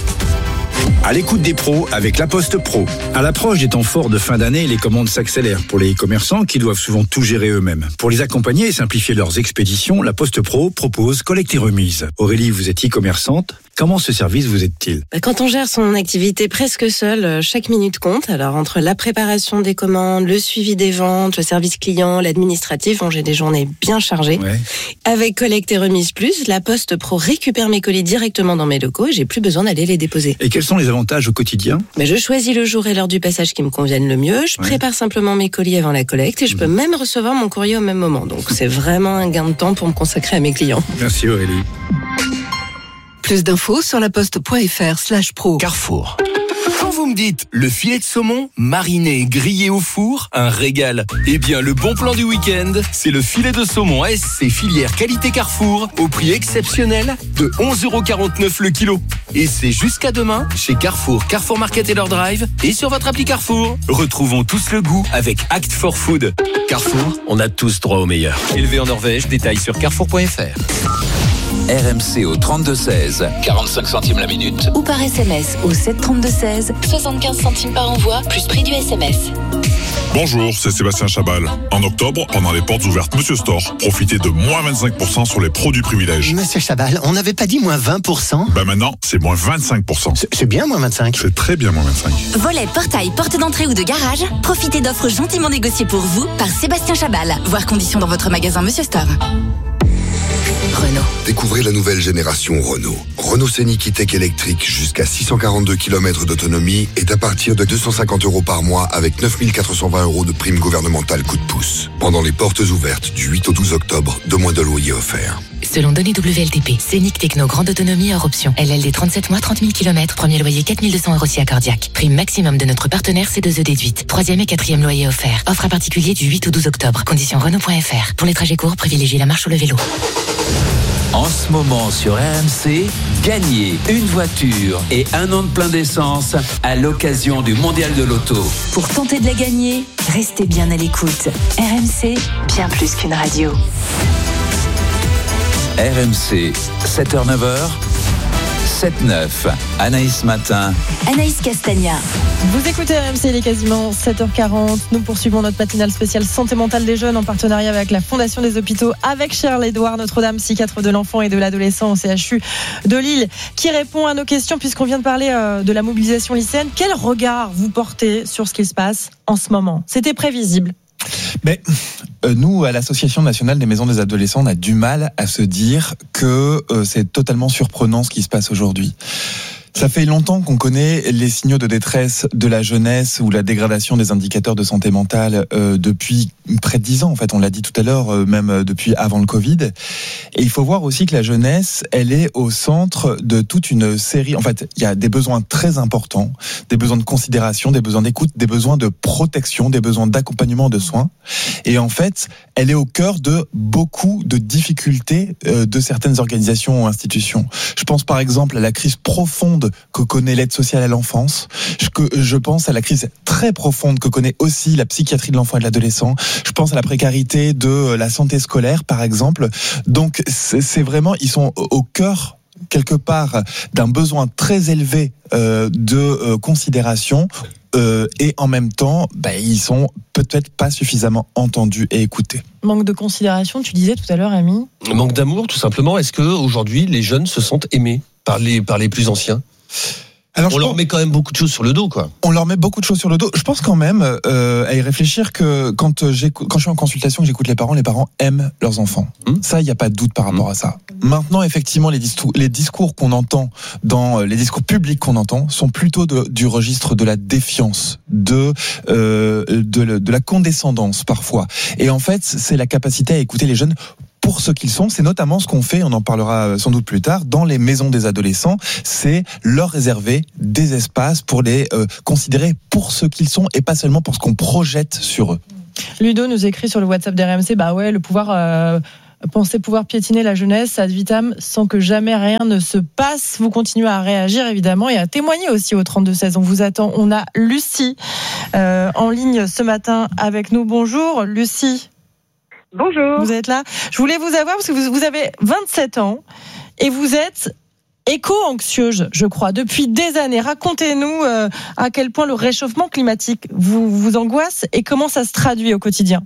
Speaker 1: À l'écoute des pros avec La Poste Pro. À l'approche des temps forts de fin d'année, les commandes s'accélèrent pour les commerçants qui doivent souvent tout gérer eux-mêmes. Pour les accompagner et simplifier leurs expéditions, La Poste Pro propose collecte et remise. Aurélie, vous êtes e-commerçante. Comment ce service vous aide-t-il?
Speaker 16: Quand on gère son activité presque seul, chaque minute compte. Alors entre la préparation des commandes, le suivi des ventes, le service client, l'administratif, bon, j'ai des journées bien chargées. Ouais. Avec Collecte et Remise Plus, La Poste Pro récupère mes colis directement dans mes locaux et j'ai plus besoin d'aller les déposer.
Speaker 1: Et quels sont les avantages au quotidien?
Speaker 16: Mais je choisis le jour et l'heure du passage qui me conviennent le mieux. Je ouais. prépare simplement mes colis avant la collecte et je mmh. peux même recevoir mon courrier au même moment. Donc c'est vraiment un gain de temps pour me consacrer à mes clients.
Speaker 1: Merci Aurélie.
Speaker 17: Plus d'infos sur laposte.fr slash pro.
Speaker 18: Carrefour. Quand vous me dites le filet de saumon mariné, grillé au four, un régal. Eh bien, le bon plan du week-end, c'est le filet de saumon A S C filière qualité Carrefour au prix exceptionnel de onze euros quarante-neuf le kilo. Et c'est jusqu'à demain chez Carrefour, Carrefour Market et leur drive et sur votre appli Carrefour. Retrouvons tous le goût avec Act for Food. Carrefour, on a tous droit au meilleur. Élevé en Norvège, détails sur carrefour point f r.
Speaker 4: R M C au trente-deux seize, quarante-cinq centimes la minute.
Speaker 3: Ou par S M S au sept trente-deux seize, soixante-quinze centimes par envoi, plus prix du S M S.
Speaker 19: Bonjour, c'est Sébastien Chabal. En octobre, pendant les portes ouvertes Monsieur Store, profitez de moins vingt-cinq pour cent sur les produits privilèges.
Speaker 20: Monsieur Chabal, on n'avait pas dit moins vingt pour cent?
Speaker 19: Ben maintenant, c'est moins vingt-cinq pour cent.
Speaker 20: C'est, c'est bien moins vingt-cinq?
Speaker 19: C'est très bien moins vingt-cinq.
Speaker 3: Volet, portail, porte d'entrée ou de garage, profitez d'offres gentiment négociées pour vous par Sébastien Chabal. Voir conditions dans votre magasin Monsieur Store. Renault.
Speaker 24: Découvrez la nouvelle génération Renault. Renault Scénic E-Tech électrique jusqu'à six cent quarante-deux kilomètres d'autonomie est à partir de deux cent cinquante euros par mois avec neuf mille quatre cent vingt euros de prime gouvernementale coup de pouce. Pendant les portes ouvertes du huit au douze octobre, deux mois de loyer offerts.
Speaker 28: Selon données W L T P, Scénic Techno grande autonomie hors option. L L D trente-sept mois, trente mille kilomètres, premier loyer quatre mille deux cents euros si accordiaque. Prime maximum de notre partenaire C deux E déduite. Troisième et quatrième loyer offert. Offre à particulier du huit au douze octobre. Conditions Renault point F R. Pour les trajets courts, privilégiez la marche ou le vélo.
Speaker 4: En ce moment sur R M C, gagnez une voiture et un an de plein d'essence à l'occasion du Mondial de l'Auto.
Speaker 3: Pour tenter de la gagner, restez bien à l'écoute. R M C, bien plus qu'une radio.
Speaker 4: R M C, sept heures neuf heures, sept neuf. Anaïs Matin.
Speaker 3: Anaïs Castagna.
Speaker 13: Vous écoutez R M C, il est quasiment sept heures quarante. Nous poursuivons notre matinale spéciale santé mentale des jeunes en partenariat avec la Fondation des Hôpitaux, avec Charles-Édouard Notre-Dame, psychiatre de l'enfant et de l'adolescent au C H U de Lille, qui répond à nos questions puisqu'on vient de parler de la mobilisation lycéenne. Quel regard vous portez sur ce qui se passe en ce moment ? C'était prévisible.
Speaker 2: Mais euh, nous, à l'Association nationale des maisons des adolescents, on a du mal à se dire que euh, c'est totalement surprenant ce qui se passe aujourd'hui. Ça fait longtemps qu'on connaît les signaux de détresse de la jeunesse ou la dégradation des indicateurs de santé mentale euh, depuis près de dix ans. En fait, on l'a dit tout à l'heure, euh, même depuis avant le Covid. Et il faut voir aussi que la jeunesse, elle est au centre de toute une série. En fait, il y a des besoins très importants, des besoins de considération, des besoins d'écoute, des besoins de protection, des besoins d'accompagnement, de soins. Et en fait, elle est au cœur de beaucoup de difficultés euh, de certaines organisations ou institutions. Je pense par exemple à la crise profonde que connaît l'aide sociale à l'enfance. Je, je pense à la crise très profonde que connaît aussi la psychiatrie de l'enfant et de l'adolescent. Je pense à la précarité de la santé scolaire, par exemple. Donc, c'est, c'est vraiment, ils sont au cœur, quelque part, d'un besoin très élevé euh, de euh, considération. Euh, et en même temps, bah, ils sont peut-être pas suffisamment entendus et écoutés.
Speaker 13: Manque de considération, tu disais tout à l'heure, Ami.
Speaker 8: Manque d'amour, tout simplement. Est-ce que aujourd'hui les jeunes se sentent aimés par les par les plus anciens ? Alors, on leur pense... met quand même beaucoup de choses sur le dos, quoi.
Speaker 2: On leur met beaucoup de choses sur le dos. Je pense quand même euh, à y réfléchir que quand, quand je suis en consultation, que j'écoute les parents, les parents aiment leurs enfants. Mmh. Ça, il n'y a pas de doute par rapport mmh. à ça. Maintenant, effectivement, les discours, les discours qu'on entend, dans les discours publics qu'on entend, sont plutôt de, du registre de la défiance, de, euh, de, de la condescendance parfois. Et en fait, c'est la capacité à écouter les jeunes pour ce qu'ils sont. C'est notamment ce qu'on fait, on en parlera sans doute plus tard, dans les maisons des adolescents, c'est leur réserver des espaces pour les euh, considérer pour ce qu'ils sont et pas seulement pour ce qu'on projette sur eux.
Speaker 13: Ludo nous écrit sur le WhatsApp d'R M C, bah ouais, le pouvoir... Euh... Pensez pouvoir piétiner la jeunesse ad vitam sans que jamais rien ne se passe. Vous continuez à réagir évidemment et à témoigner aussi au trente-deux seize. On vous attend. On a Lucie euh, en ligne ce matin avec nous. Bonjour Lucie.
Speaker 9: Bonjour.
Speaker 13: Vous êtes là. Je voulais vous avoir parce que vous, vous avez vingt-sept ans et vous êtes éco-anxieuse, je crois, depuis des années. Racontez-nous euh, à quel point le réchauffement climatique vous, vous angoisse et comment ça se traduit au quotidien.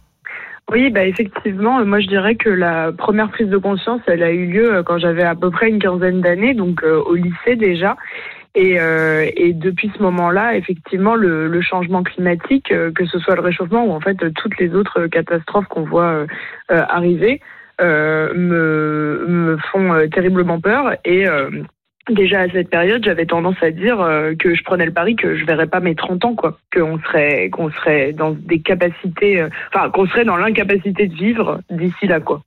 Speaker 9: Oui, bah effectivement, moi je dirais que la première prise de conscience, elle a eu lieu quand j'avais à peu près une quinzaine d'années, donc euh, au lycée déjà. Et, euh, et depuis ce moment-là, effectivement, le, le changement climatique, euh, que ce soit le réchauffement ou en fait toutes les autres catastrophes qu'on voit euh, euh, arriver, euh, me, me font euh, terriblement peur. Et euh, déjà à cette période, j'avais tendance à dire euh, que je prenais le pari que je verrais pas mes trente ans, quoi, qu'on serait qu'on serait dans des capacités, euh, enfin qu'on serait dans l'incapacité de vivre d'ici là, quoi.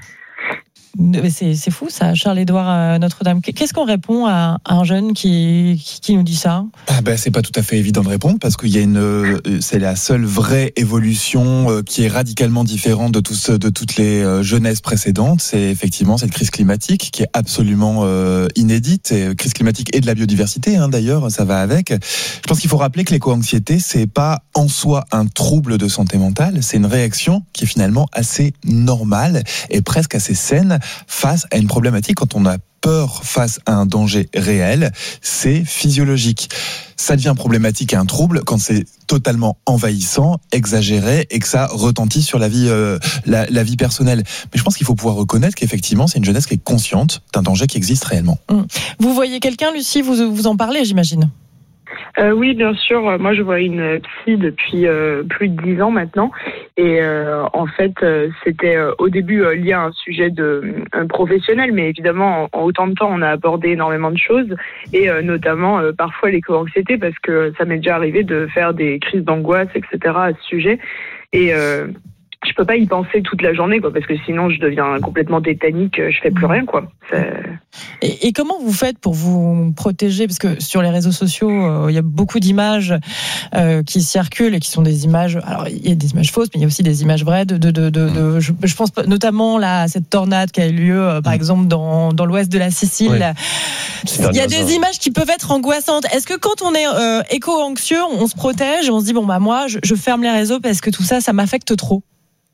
Speaker 13: C'est, c'est fou ça, Charles-Édouard Notre-Dame. Qu'est-ce qu'on répond à un jeune qui, qui, qui nous dit ça ?
Speaker 2: Ah ben, c'est pas tout à fait évident de répondre parce qu'il y a une, c'est la seule vraie évolution qui est radicalement différente de, tous, de toutes les jeunesses précédentes. C'est effectivement cette crise climatique qui est absolument euh, inédite. Et, crise climatique et de la biodiversité, hein, d'ailleurs, ça va avec. Je pense qu'il faut rappeler que l'éco-anxiété, c'est pas en soi un trouble de santé mentale, c'est une réaction qui est finalement assez normale et presque assez saine face à une problématique. Quand on a peur face à un danger réel, c'est physiologique. Ça devient problématique et un trouble quand c'est totalement envahissant, exagéré et que ça retentit sur la vie, euh, la, la vie personnelle. Mais je pense qu'il faut pouvoir reconnaître qu'effectivement, c'est une jeunesse qui est consciente d'un danger qui existe réellement.
Speaker 13: Vous voyez quelqu'un, Lucie, vous, vous en parlez, j'imagine ?
Speaker 9: Euh, oui, bien sûr. Moi, je vois une psy depuis euh, plus de dix ans maintenant. Et euh, en fait, euh, c'était euh, au début euh, lié à un sujet de euh, professionnel, mais évidemment, en, en autant de temps, on a abordé énormément de choses, et euh, notamment euh, parfois l'éco-anxiété, parce que ça m'est déjà arrivé de faire des crises d'angoisse, et cetera à ce sujet. Et euh, je peux pas y penser toute la journée, quoi, parce que sinon je deviens complètement tétanique, je fais plus rien, quoi.
Speaker 13: Et, et comment vous faites pour vous protéger ? Parce que sur les réseaux sociaux, il euh, y a beaucoup d'images euh, qui circulent et qui sont des images. Alors il y a des images fausses, mais il y a aussi des images vraies. De, de, de, de, de je, je pense notamment là à cette tornade qui a eu lieu, euh, par exemple dans dans l'ouest de la Sicile. Ouais. Il y a des images qui peuvent être angoissantes. Est-ce que quand on est euh, éco-anxieux, on se protège et on se dit bon bah moi je, je ferme les réseaux parce que tout ça, ça m'affecte trop ?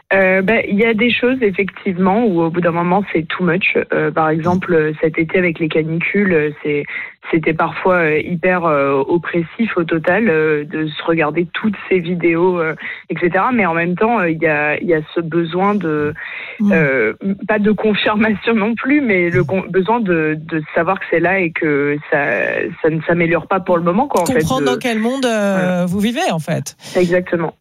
Speaker 9: Euh, ben, il y a des choses effectivement où au bout d'un moment c'est too much. Euh, par exemple, cet été avec les canicules, c'est c'était parfois euh, hyper euh, oppressif au total euh, de se regarder toutes ces vidéos, euh, et cetera. Mais en même temps, il euh, y a il y a ce besoin de euh, pas de confirmation non plus, mais le con- besoin de de savoir que c'est là et que ça ça ne s'améliore pas pour le moment, quoi. En
Speaker 13: comprendre
Speaker 9: fait, de...
Speaker 13: dans quel monde euh, voilà. vous vivez en fait.
Speaker 9: Exactement.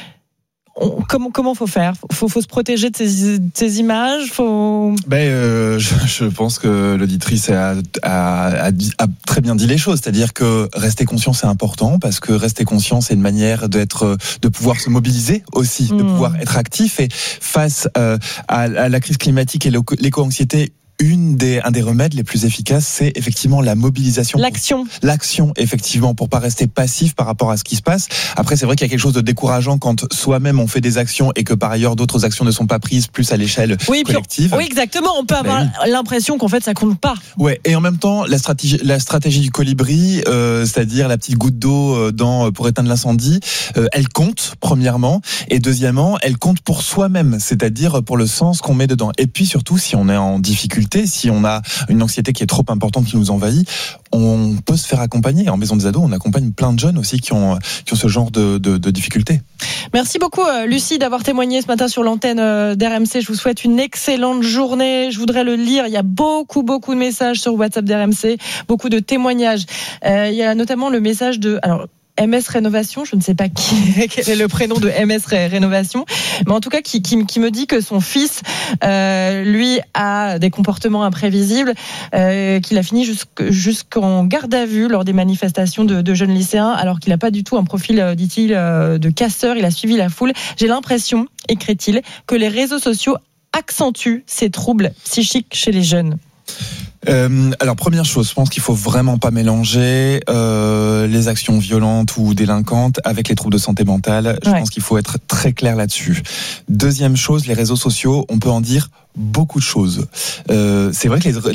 Speaker 13: On, comment comment faut faire faut faut se protéger de ces, de ces images faut
Speaker 2: ben euh, je, je pense que l'auditrice a, a, a, a très bien dit les choses, c'est-à-dire que rester conscient c'est important, parce que rester conscient c'est une manière d'être de pouvoir se mobiliser aussi, mmh. de pouvoir être actif, et face euh, à, à la crise climatique et l'éco-anxiété, Une des, un des remèdes les plus efficaces, c'est effectivement la mobilisation.
Speaker 13: L'action.
Speaker 2: Pour, l'action, effectivement, pour pas rester passif par rapport à ce qui se passe. Après, c'est vrai qu'il y a quelque chose de décourageant quand soi-même on fait des actions et que par ailleurs d'autres actions ne sont pas prises plus à l'échelle
Speaker 13: oui,
Speaker 2: collective.
Speaker 13: On, oui, exactement. On peut avoir ben oui. l'impression qu'en fait ça compte pas.
Speaker 2: Ouais. Et en même temps, la stratégie, la stratégie du colibri, euh, c'est-à-dire la petite goutte d'eau dans, pour éteindre l'incendie, euh, elle compte, premièrement. Et deuxièmement, elle compte pour soi-même, c'est-à-dire pour le sens qu'on met dedans. Et puis surtout, si on est en difficulté, si on a une anxiété qui est trop importante, qui nous envahit, on peut se faire accompagner. En maison des ados, on accompagne plein de jeunes aussi qui ont, qui ont ce genre de, de, de difficultés.
Speaker 13: Merci beaucoup Lucie d'avoir témoigné ce matin sur l'antenne d'R M C. Je vous souhaite une excellente journée. Je voudrais le lire. Il y a beaucoup, beaucoup de messages sur WhatsApp d'R M C, beaucoup de témoignages. Euh, il y a notamment le message de... Alors, M S Rénovation, je ne sais pas qui, quel est le prénom de M S Rénovation, mais en tout cas qui, qui, qui me dit que son fils, euh, lui, a des comportements imprévisibles, euh, qu'il a fini jusqu', jusqu'en garde à vue lors des manifestations de, de jeunes lycéens, alors qu'il n'a pas du tout un profil, dit-il, de casseur. Il a suivi la foule. J'ai l'impression, écrit-il, que les réseaux sociaux accentuent ces troubles psychiques chez les jeunes.
Speaker 2: Euh, alors première chose, je pense qu'il faut vraiment pas mélanger euh, les actions violentes ou délinquantes avec les troubles de santé mentale. Je ouais. pense qu'il faut être très clair là-dessus. Deuxième chose, les réseaux sociaux, on peut en dire beaucoup de choses. Euh, c'est vrai que les,